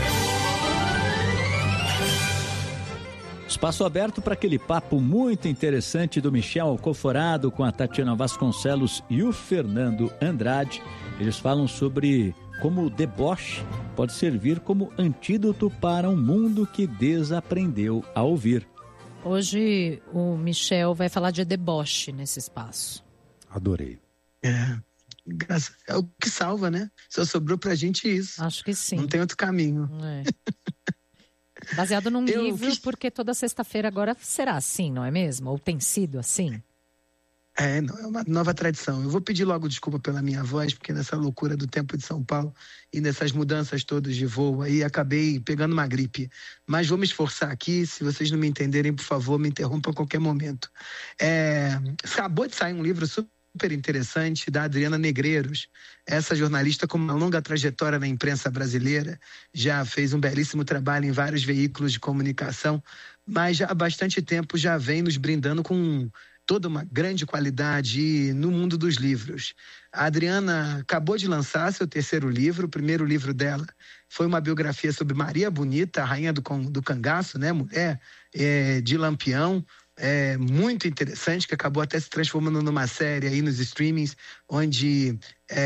Espaço aberto para aquele papo muito interessante do Michel Alcoforado com a Tatiana Vasconcelos e o Fernando Andrade. Eles falam sobre como o deboche pode servir como antídoto para um mundo que desaprendeu a ouvir. Hoje o Michel vai falar de deboche nesse espaço. Adorei. É, é o que salva, né? Só sobrou pra gente isso. Acho que sim. Não tem outro caminho. É. Baseado num Eu livro, fiz... porque toda sexta-feira agora será assim, não é mesmo? Ou tem sido assim? É, não, é uma nova tradição. Eu vou pedir logo desculpa pela minha voz, porque nessa loucura do tempo de São Paulo e nessas mudanças todas de voo aí, acabei pegando uma gripe. Mas vou me esforçar aqui, se vocês não me entenderem, por favor, me interrompam a qualquer momento. É, acabou de sair um livro super super interessante da Adriana Negreiros. Essa jornalista com uma longa trajetória na imprensa brasileira, já fez um belíssimo trabalho em vários veículos de comunicação, mas já há bastante tempo já vem nos brindando com toda uma grande qualidade no mundo dos livros. A Adriana acabou de lançar seu terceiro livro. O primeiro livro dela foi uma biografia sobre Maria Bonita, a rainha do, do cangaço, né, mulher é, de Lampião, é, muito interessante, que acabou até se transformando numa série aí nos streamings, onde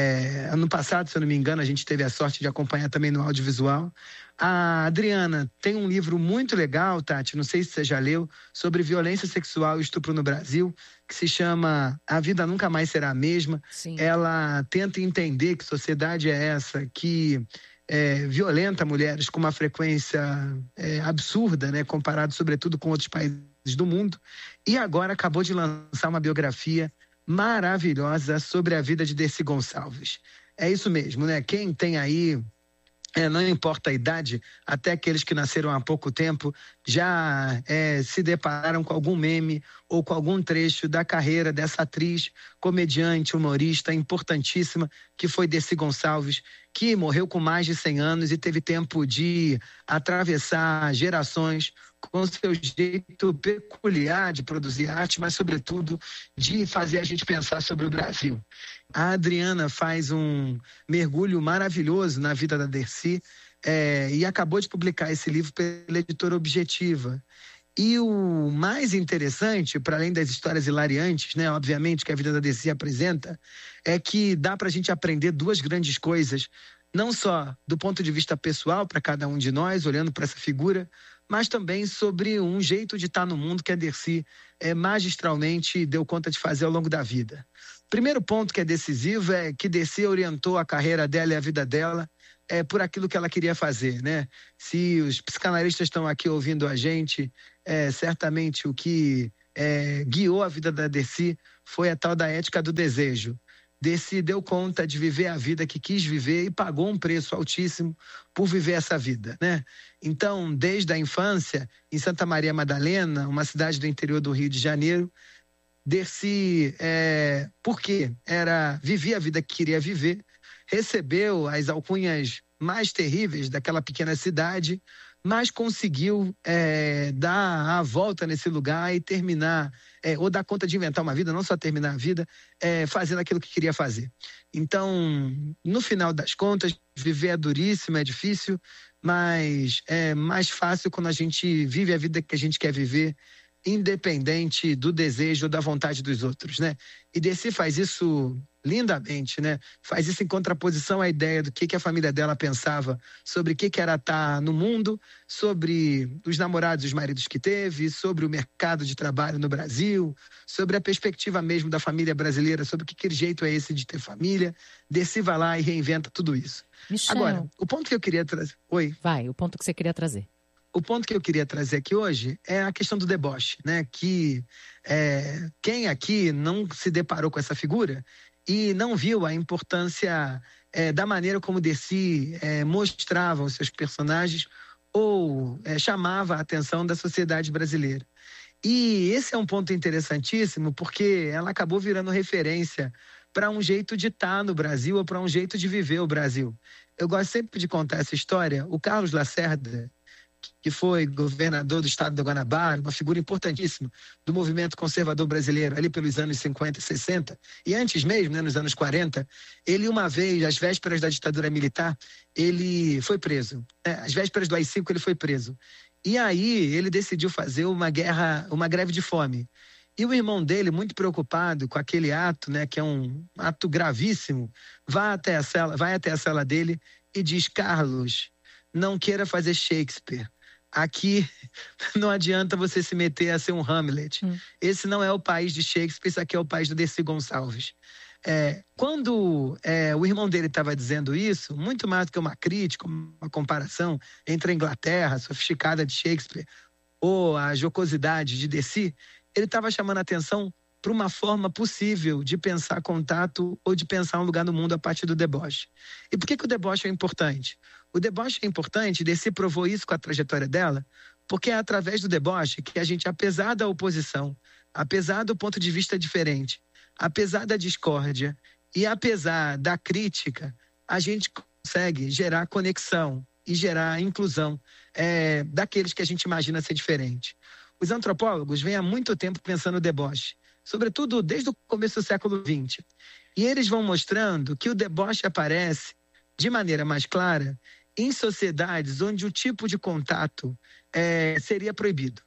é, ano passado, se eu não me engano, a gente teve a sorte de acompanhar também no audiovisual. A Adriana tem um livro muito legal, Tati, não sei se você já leu, sobre violência sexual e estupro no Brasil, que se chama A Vida Nunca Mais Será a Mesma. Sim. Ela tenta entender que sociedade é essa, que é, violenta mulheres com uma frequência é, absurda, né, comparado sobretudo com outros países do mundo, e agora acabou de lançar uma biografia maravilhosa sobre a vida de Dercy Gonçalves. É isso mesmo, né? Quem tem aí, é, não importa a idade, até aqueles que nasceram há pouco tempo, já é, se depararam com algum meme ou com algum trecho da carreira dessa atriz, comediante, humorista importantíssima, que foi Dercy Gonçalves, que morreu com mais de cem anos e teve tempo de atravessar gerações com seu jeito peculiar de produzir arte, mas sobretudo de fazer a gente pensar sobre o Brasil. A Adriana faz um mergulho maravilhoso na vida da Dercy é, e acabou de publicar esse livro pela editora Objetiva. E o mais interessante, para além das histórias hilariantes, né, obviamente, que a vida da Dercy apresenta, é que dá para a gente aprender duas grandes coisas, não só do ponto de vista pessoal para cada um de nós, olhando para essa figura, mas também sobre um jeito de estar no mundo que a Dercy é, magistralmente deu conta de fazer ao longo da vida. Primeiro ponto que é decisivo é que Dercy orientou a carreira dela e a vida dela é, por aquilo que ela queria fazer, né? Se os psicanalistas estão aqui ouvindo a gente, é, certamente o que é, guiou a vida da Dercy foi a tal da ética do desejo. Dercy deu conta de viver a vida que quis viver e pagou um preço altíssimo por viver essa vida, né? Então, desde a infância, em Santa Maria Madalena, uma cidade do interior do Rio de Janeiro, Dercy, é, porque era, vivia a vida que queria viver, recebeu as alcunhas mais terríveis daquela pequena cidade, mas conseguiu é, dar a volta nesse lugar e terminar, é, ou dar conta de inventar uma vida, não só terminar a vida, é, fazendo aquilo que queria fazer. Então, no final das contas, viver é duríssimo, é difícil, mas é mais fácil quando a gente vive a vida que a gente quer viver, independente do desejo ou da vontade dos outros, né? E Dercy faz isso lindamente, né? Faz isso em contraposição à ideia do que, que a família dela pensava sobre o que, que era estar no mundo, sobre os namorados e os maridos que teve, sobre o mercado de trabalho no Brasil, sobre a perspectiva mesmo da família brasileira, sobre que, que jeito é esse de ter família. Dercy vai lá e reinventa tudo isso. Michel. Agora, o ponto que eu queria trazer... Oi? Vai, o ponto que você queria trazer. O ponto que eu queria trazer aqui hoje é a questão do deboche, né? Que é, quem aqui não se deparou com essa figura e não viu a importância é, da maneira como Dercy é, mostrava os seus personagens ou é, chamava a atenção da sociedade brasileira. E esse é um ponto interessantíssimo porque ela acabou virando referência para um jeito de estar no Brasil ou para um jeito de viver o Brasil. Eu gosto sempre de contar essa história. O Carlos Lacerda, que foi governador do estado do Guanabara, uma figura importantíssima do movimento conservador brasileiro, ali pelos anos cinquenta e sessenta, e antes mesmo, né, nos anos quarenta, ele uma vez, às vésperas da ditadura militar, ele foi preso. É, às vésperas do A I cinco, ele foi preso. E aí ele decidiu fazer uma guerra, uma greve de fome. E o irmão dele, muito preocupado com aquele ato, né, que é um ato gravíssimo, vai até a cela, vai até a cela dele e diz: Carlos, não queira fazer Shakespeare. Aqui não adianta você se meter a ser um Hamlet. Hum. Esse não é o país de Shakespeare, esse aqui é o país do Dercy Gonçalves. É, quando é, o irmão dele estava dizendo isso, muito mais do que uma crítica, uma comparação entre a Inglaterra sofisticada de Shakespeare ou a jocosidade de Dercy, ele estava chamando a atenção para uma forma possível de pensar contato ou de pensar um lugar no mundo a partir do deboche. E por que, que o deboche é importante? O deboche é importante, Dercy provou isso com a trajetória dela, porque é através do deboche que a gente, apesar da oposição, apesar do ponto de vista diferente, apesar da discórdia e apesar da crítica, a gente consegue gerar conexão e gerar inclusão é, daqueles que a gente imagina ser diferente. Os antropólogos vêm há muito tempo pensando no deboche, sobretudo desde o começo do século vinte. E eles vão mostrando que o deboche aparece de maneira mais clara em sociedades onde o tipo de contato é, seria proibido.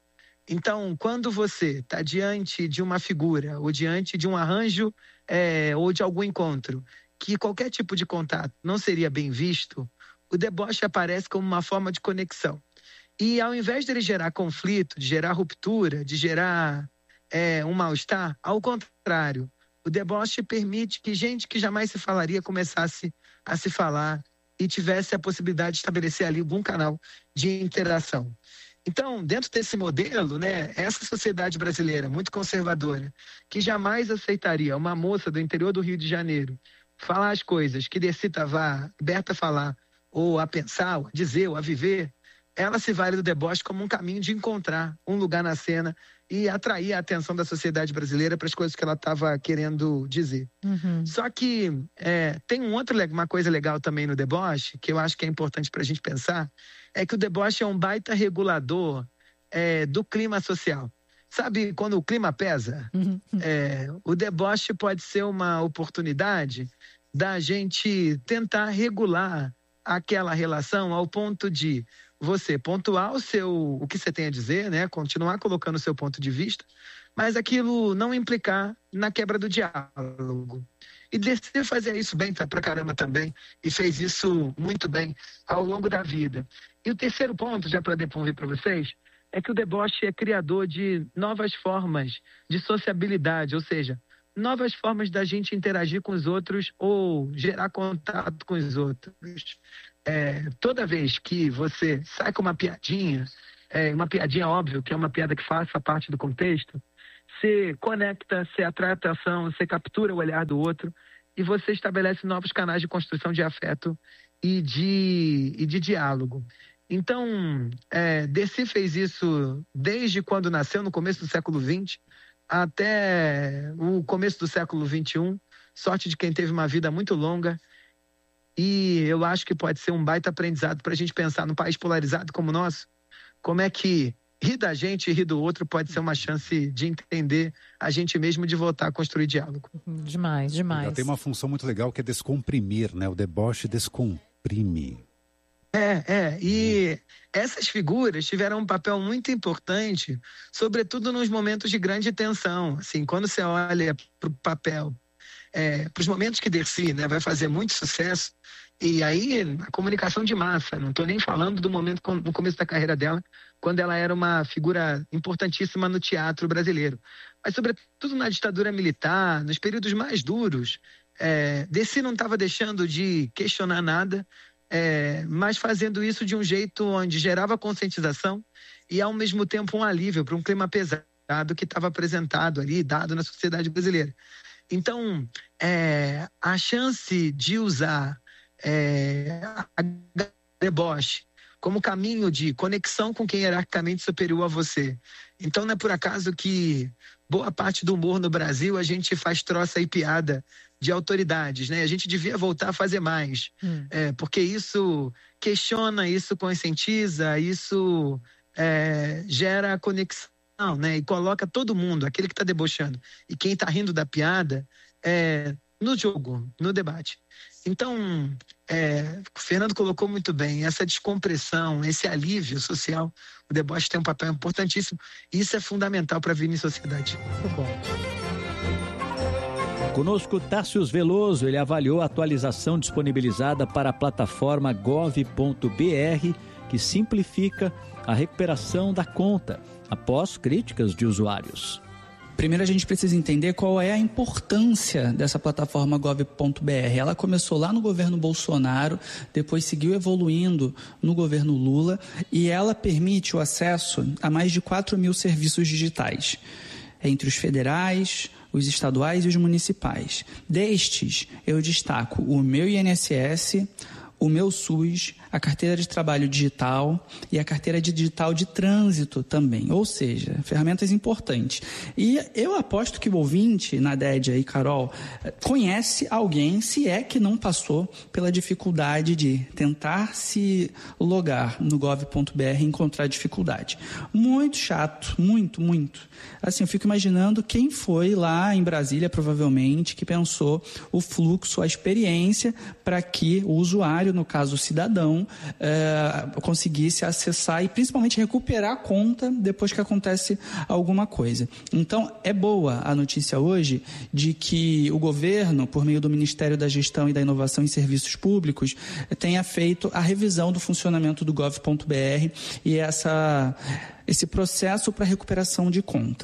Então, quando você está diante de uma figura ou diante de um arranjo é, ou de algum encontro que qualquer tipo de contato não seria bem visto, o deboche aparece como uma forma de conexão. E ao invés de ele gerar conflito, de gerar ruptura, de gerar é, um mal-estar, ao contrário, o deboche permite que gente que jamais se falaria começasse a se falar e tivesse a possibilidade de estabelecer ali algum canal de interação. Então, dentro desse modelo, né, essa sociedade brasileira muito conservadora, que jamais aceitaria uma moça do interior do Rio de Janeiro falar as coisas que Dercy estava aberta a falar, ou a pensar, ou a dizer, ou a viver, ela se vale do deboche como um caminho de encontrar um lugar na cena e atrair a atenção da sociedade brasileira para as coisas que ela estava querendo dizer. Uhum. Só que é, tem um outro, uma coisa legal também no deboche, que eu acho que é importante para a gente pensar, é que o deboche é um baita regulador é, do clima social. Sabe quando o clima pesa? Uhum. É, o deboche pode ser uma oportunidade da gente tentar regular aquela relação ao ponto de você pontuar o, seu, o que você tem a dizer, né? Continuar colocando o seu ponto de vista, mas aquilo não implicar na quebra do diálogo. E Dercy fazia isso bem pra caramba também, e fez isso muito bem ao longo da vida. E o terceiro ponto, já para devolver para vocês, é que o deboche é criador de novas formas de sociabilidade, ou seja, novas formas da gente interagir com os outros ou gerar contato com os outros. É, toda vez que você sai com uma piadinha, é, uma piadinha óbvio, que é uma piada que faça parte do contexto, você conecta, você atrai atenção, você captura o olhar do outro e você estabelece novos canais de construção de afeto e de, e de diálogo. Então, é, Dercy fez isso desde quando nasceu, no começo do século vinte, até o começo do século vinte e um. Sorte de quem teve uma vida muito longa. E eu acho que pode ser um baita aprendizado para a gente pensar num país polarizado como o nosso, como é que rir da gente e rir do outro pode ser uma chance de entender a gente mesmo, de voltar a construir diálogo. Demais, demais. Já tem uma função muito legal que é descomprimir, né? O deboche descomprime. É, é, e essas figuras tiveram um papel muito importante, sobretudo nos momentos de grande tensão. Assim, quando você olha para o papel, é, para os momentos que Dercy, né, vai fazer muito sucesso, e aí a comunicação de massa, não estou nem falando do momento no começo da carreira dela, quando ela era uma figura importantíssima no teatro brasileiro, mas sobretudo na ditadura militar, nos períodos mais duros, é, Dercy não estava deixando de questionar nada, É, mas fazendo isso de um jeito onde gerava conscientização e, ao mesmo tempo, um alívio para um clima pesado que estava apresentado ali, dado na sociedade brasileira. Então, é, a chance de usar é, a deboche como caminho de conexão com quem é hierarquicamente superior a você. Então, não é por acaso que boa parte do humor no Brasil a gente faz troça e piada de autoridades, né? A gente devia voltar a fazer mais, hum. é, porque isso questiona, isso conscientiza, isso é, gera conexão, né? E coloca todo mundo, aquele que está debochando e quem está rindo da piada, é, no jogo, no debate. Então, é, o Fernando colocou muito bem, essa descompressão, esse alívio social, o deboche tem um papel importantíssimo e isso é fundamental para viver em sociedade. Muito bom. Conosco, Tássius Veloso, ele avaliou a atualização disponibilizada para a plataforma gov ponto br, que simplifica a recuperação da conta, após críticas de usuários. Primeiro a gente precisa entender qual é a importância dessa plataforma gov ponto br. Ela começou lá no governo Bolsonaro, depois seguiu evoluindo no governo Lula e ela permite o acesso a mais de quatro mil serviços digitais, entre os federais, os estaduais e os municipais. Destes, eu destaco o meu I N S S, o meu SUS, a carteira de trabalho digital e a carteira de digital de trânsito também, ou seja, ferramentas importantes. E eu aposto que o ouvinte, Nadédia e Carol, conhece alguém, se é que não passou pela dificuldade de tentar se logar no gov ponto br e encontrar dificuldade. Muito chato, muito, muito. Assim, eu fico imaginando quem foi lá em Brasília, provavelmente, que pensou o fluxo, a experiência para que o usuário usuário, no caso o cidadão, é, conseguisse acessar e principalmente recuperar a conta depois que acontece alguma coisa. Então, é boa a notícia hoje de que o governo, por meio do Ministério da Gestão e da Inovação em Serviços Públicos, tenha feito a revisão do funcionamento do gov ponto br e essa, esse processo para recuperação de conta.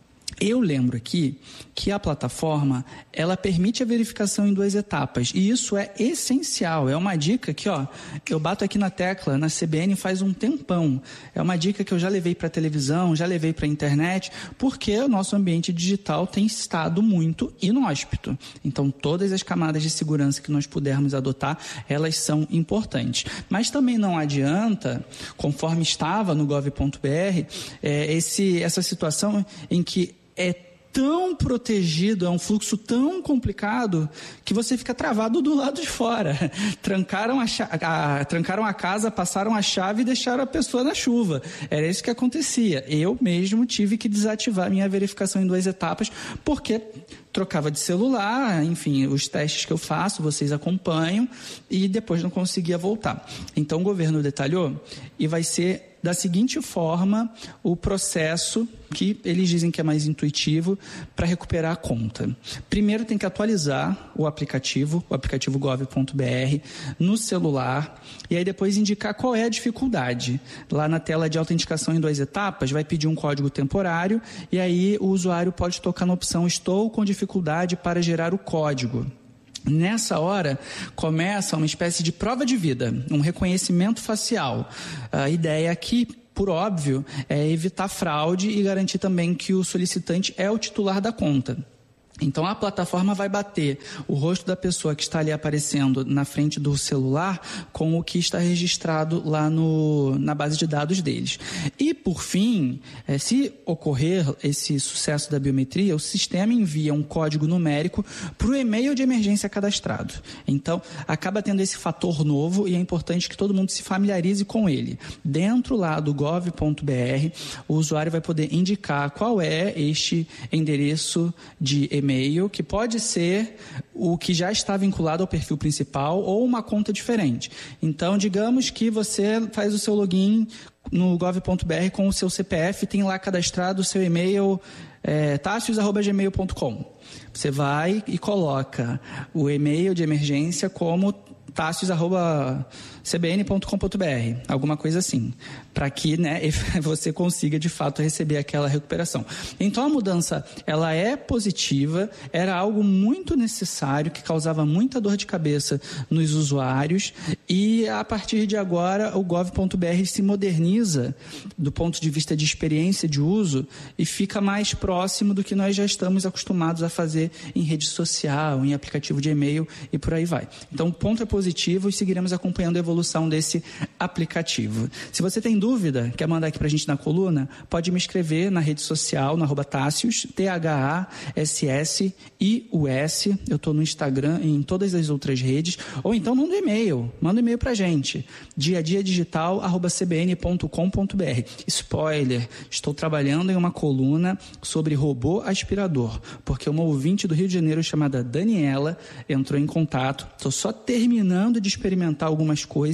Eu lembro aqui que a plataforma, ela permite a verificação em duas etapas, e isso é essencial, é uma dica que, ó, eu bato aqui na tecla, na C B N faz um tempão, é uma dica que eu já levei para a televisão, já levei para a internet, porque o nosso ambiente digital tem estado muito inóspito, então todas as camadas de segurança que nós pudermos adotar, elas são importantes, mas também não adianta, conforme estava no gov ponto br, é, esse, essa situação em que é tão protegido, é um fluxo tão complicado que você fica travado do lado de fora. Trancaram a, a, trancaram a casa, passaram a chave e deixaram a pessoa na chuva. Era isso que acontecia. Eu mesmo tive que desativar minha verificação em duas etapas porque trocava de celular, enfim, os testes que eu faço, vocês acompanham e depois não conseguia voltar. Então o governo detalhou e vai ser da seguinte forma o processo que eles dizem que é mais intuitivo para recuperar a conta. Primeiro tem que atualizar o aplicativo, o aplicativo gov ponto br, no celular e aí depois indicar qual é a dificuldade. Lá na tela de autenticação em duas etapas vai pedir um código temporário e aí o usuário pode tocar na opção estou com dificuldade para gerar o código. Nessa hora, começa uma espécie de prova de vida, um reconhecimento facial. A ideia aqui, por óbvio, é evitar fraude e garantir também que o solicitante é o titular da conta. Então, a plataforma vai bater o rosto da pessoa que está ali aparecendo na frente do celular com o que está registrado lá no, na base de dados deles. E, por fim, é, se ocorrer esse sucesso da biometria, o sistema envia um código numérico para o e-mail de emergência cadastrado. Então, acaba tendo esse fator novo e é importante que todo mundo se familiarize com ele. Dentro lá do gov ponto br, o usuário vai poder indicar qual é este endereço de e-mail e-mail, que pode ser o que já está vinculado ao perfil principal ou uma conta diferente. Então, digamos que você faz o seu login no gov ponto br com o seu C P F, tem lá cadastrado o seu e-mail é, tassius arroba gmail ponto com. Você vai e coloca o e-mail de emergência como tassius arroba c b n ponto com ponto b r, alguma coisa assim, para que, né, você consiga de fato receber aquela recuperação. Então a mudança, ela é positiva, era algo muito necessário, que causava muita dor de cabeça nos usuários e a partir de agora o gov ponto br se moderniza do ponto de vista de experiência de uso e fica mais próximo do que nós já estamos acostumados a fazer em rede social, em aplicativo de e-mail e por aí vai. Então o ponto é positivo e seguiremos acompanhando a evolução desse aplicativo. Se você tem dúvida, quer mandar aqui pra gente na coluna, pode me escrever na rede social, no arroba Tassius, T H A S S I U S, eu estou no Instagram e em todas as outras redes, ou então manda um e-mail, manda um e-mail pra gente, diadiadigital arroba c b n ponto com ponto b r. Spoiler, estou trabalhando em uma coluna sobre robô aspirador, porque uma ouvinte do Rio de Janeiro chamada Daniela entrou em contato, estou só terminando de experimentar algumas coisas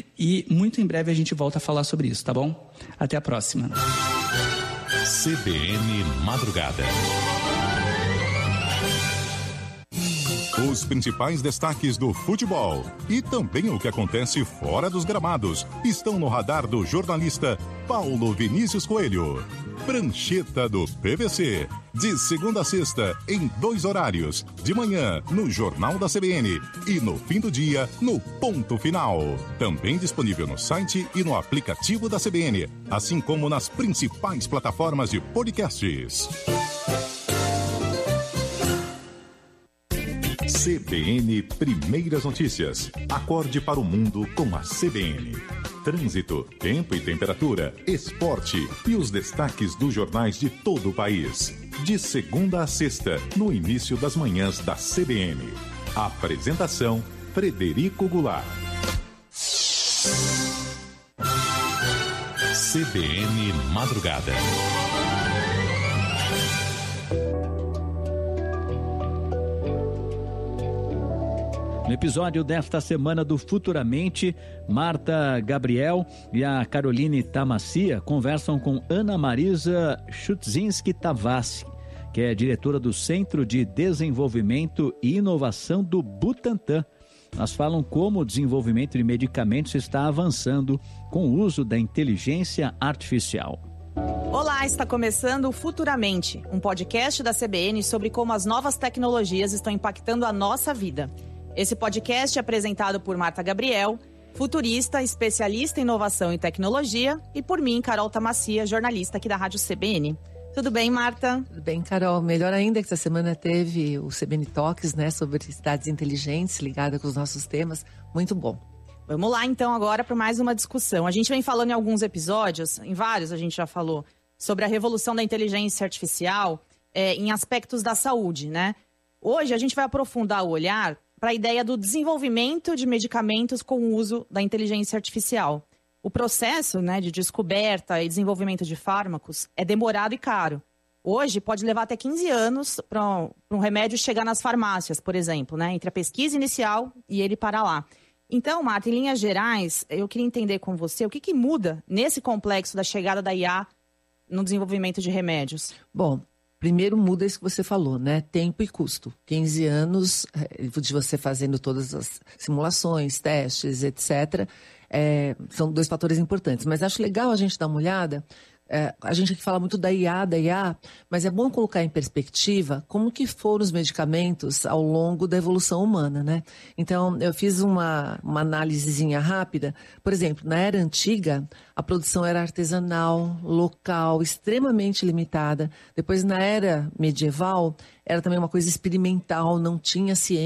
e muito em breve a gente volta a falar sobre isso, tá bom? Até a próxima. C B N Madrugada. Os principais destaques do futebol e também o que acontece fora dos gramados estão no radar do jornalista Paulo Vinícius Coelho. Prancheta do P V C, de segunda a sexta, em dois horários, de manhã no Jornal da C B N e no fim do dia no Ponto Final. Também disponível no site e no aplicativo da C B N, assim como nas principais plataformas de podcasts. C B N Primeiras Notícias. Acorde para o mundo com a C B N. Trânsito, tempo e temperatura, esporte e os destaques dos jornais de todo o país. De segunda a sexta, no início das manhãs da C B N. Apresentação, Frederico Goulart. C B N Madrugada. No episódio desta semana do Futuramente, Marta Gabriel e a Caroline Tamassia conversam com Ana Marisa Chudzinski Tavassi, que é diretora do Centro de Desenvolvimento e Inovação do Butantan. Elas falam como o desenvolvimento de medicamentos está avançando com o uso da inteligência artificial. Olá, está começando o Futuramente, um podcast da C B N sobre como as novas tecnologias estão impactando a nossa vida. Esse podcast é apresentado por Marta Gabriel, futurista, especialista em inovação e tecnologia, e por mim, Carol Tamassia, jornalista aqui da Rádio C B N. Tudo bem, Marta? Tudo bem, Carol. Melhor ainda que essa semana teve o C B N Talks, né, sobre cidades inteligentes, ligada com os nossos temas. Muito bom. Vamos lá, então, agora para mais uma discussão. A gente vem falando em alguns episódios, em vários a gente já falou, sobre a revolução da inteligência artificial é, em aspectos da saúde, né? Hoje a gente vai aprofundar o olhar para a ideia do desenvolvimento de medicamentos com o uso da inteligência artificial. O processo, né, de descoberta e desenvolvimento de fármacos é demorado e caro. Hoje pode levar até quinze anos para um remédio chegar nas farmácias, por exemplo, né, entre a pesquisa inicial e ele parar lá. Então, Marta, em linhas gerais, eu queria entender com você o que, que muda nesse complexo da chegada da I A no desenvolvimento de remédios. Bom, primeiro muda isso que você falou, né? Tempo e custo. quinze anos de você fazendo todas as simulações, testes, etcétera. É, são dois fatores importantes. Mas acho legal a gente dar uma olhada. É, a gente aqui fala muito da I A, da I A, mas é bom colocar em perspectiva como que foram os medicamentos ao longo da evolução humana, né? Então, eu fiz uma, uma análisezinha rápida. Por exemplo, na era antiga, a produção era artesanal, local, extremamente limitada. Depois, na era medieval, era também uma coisa experimental, não tinha ciência.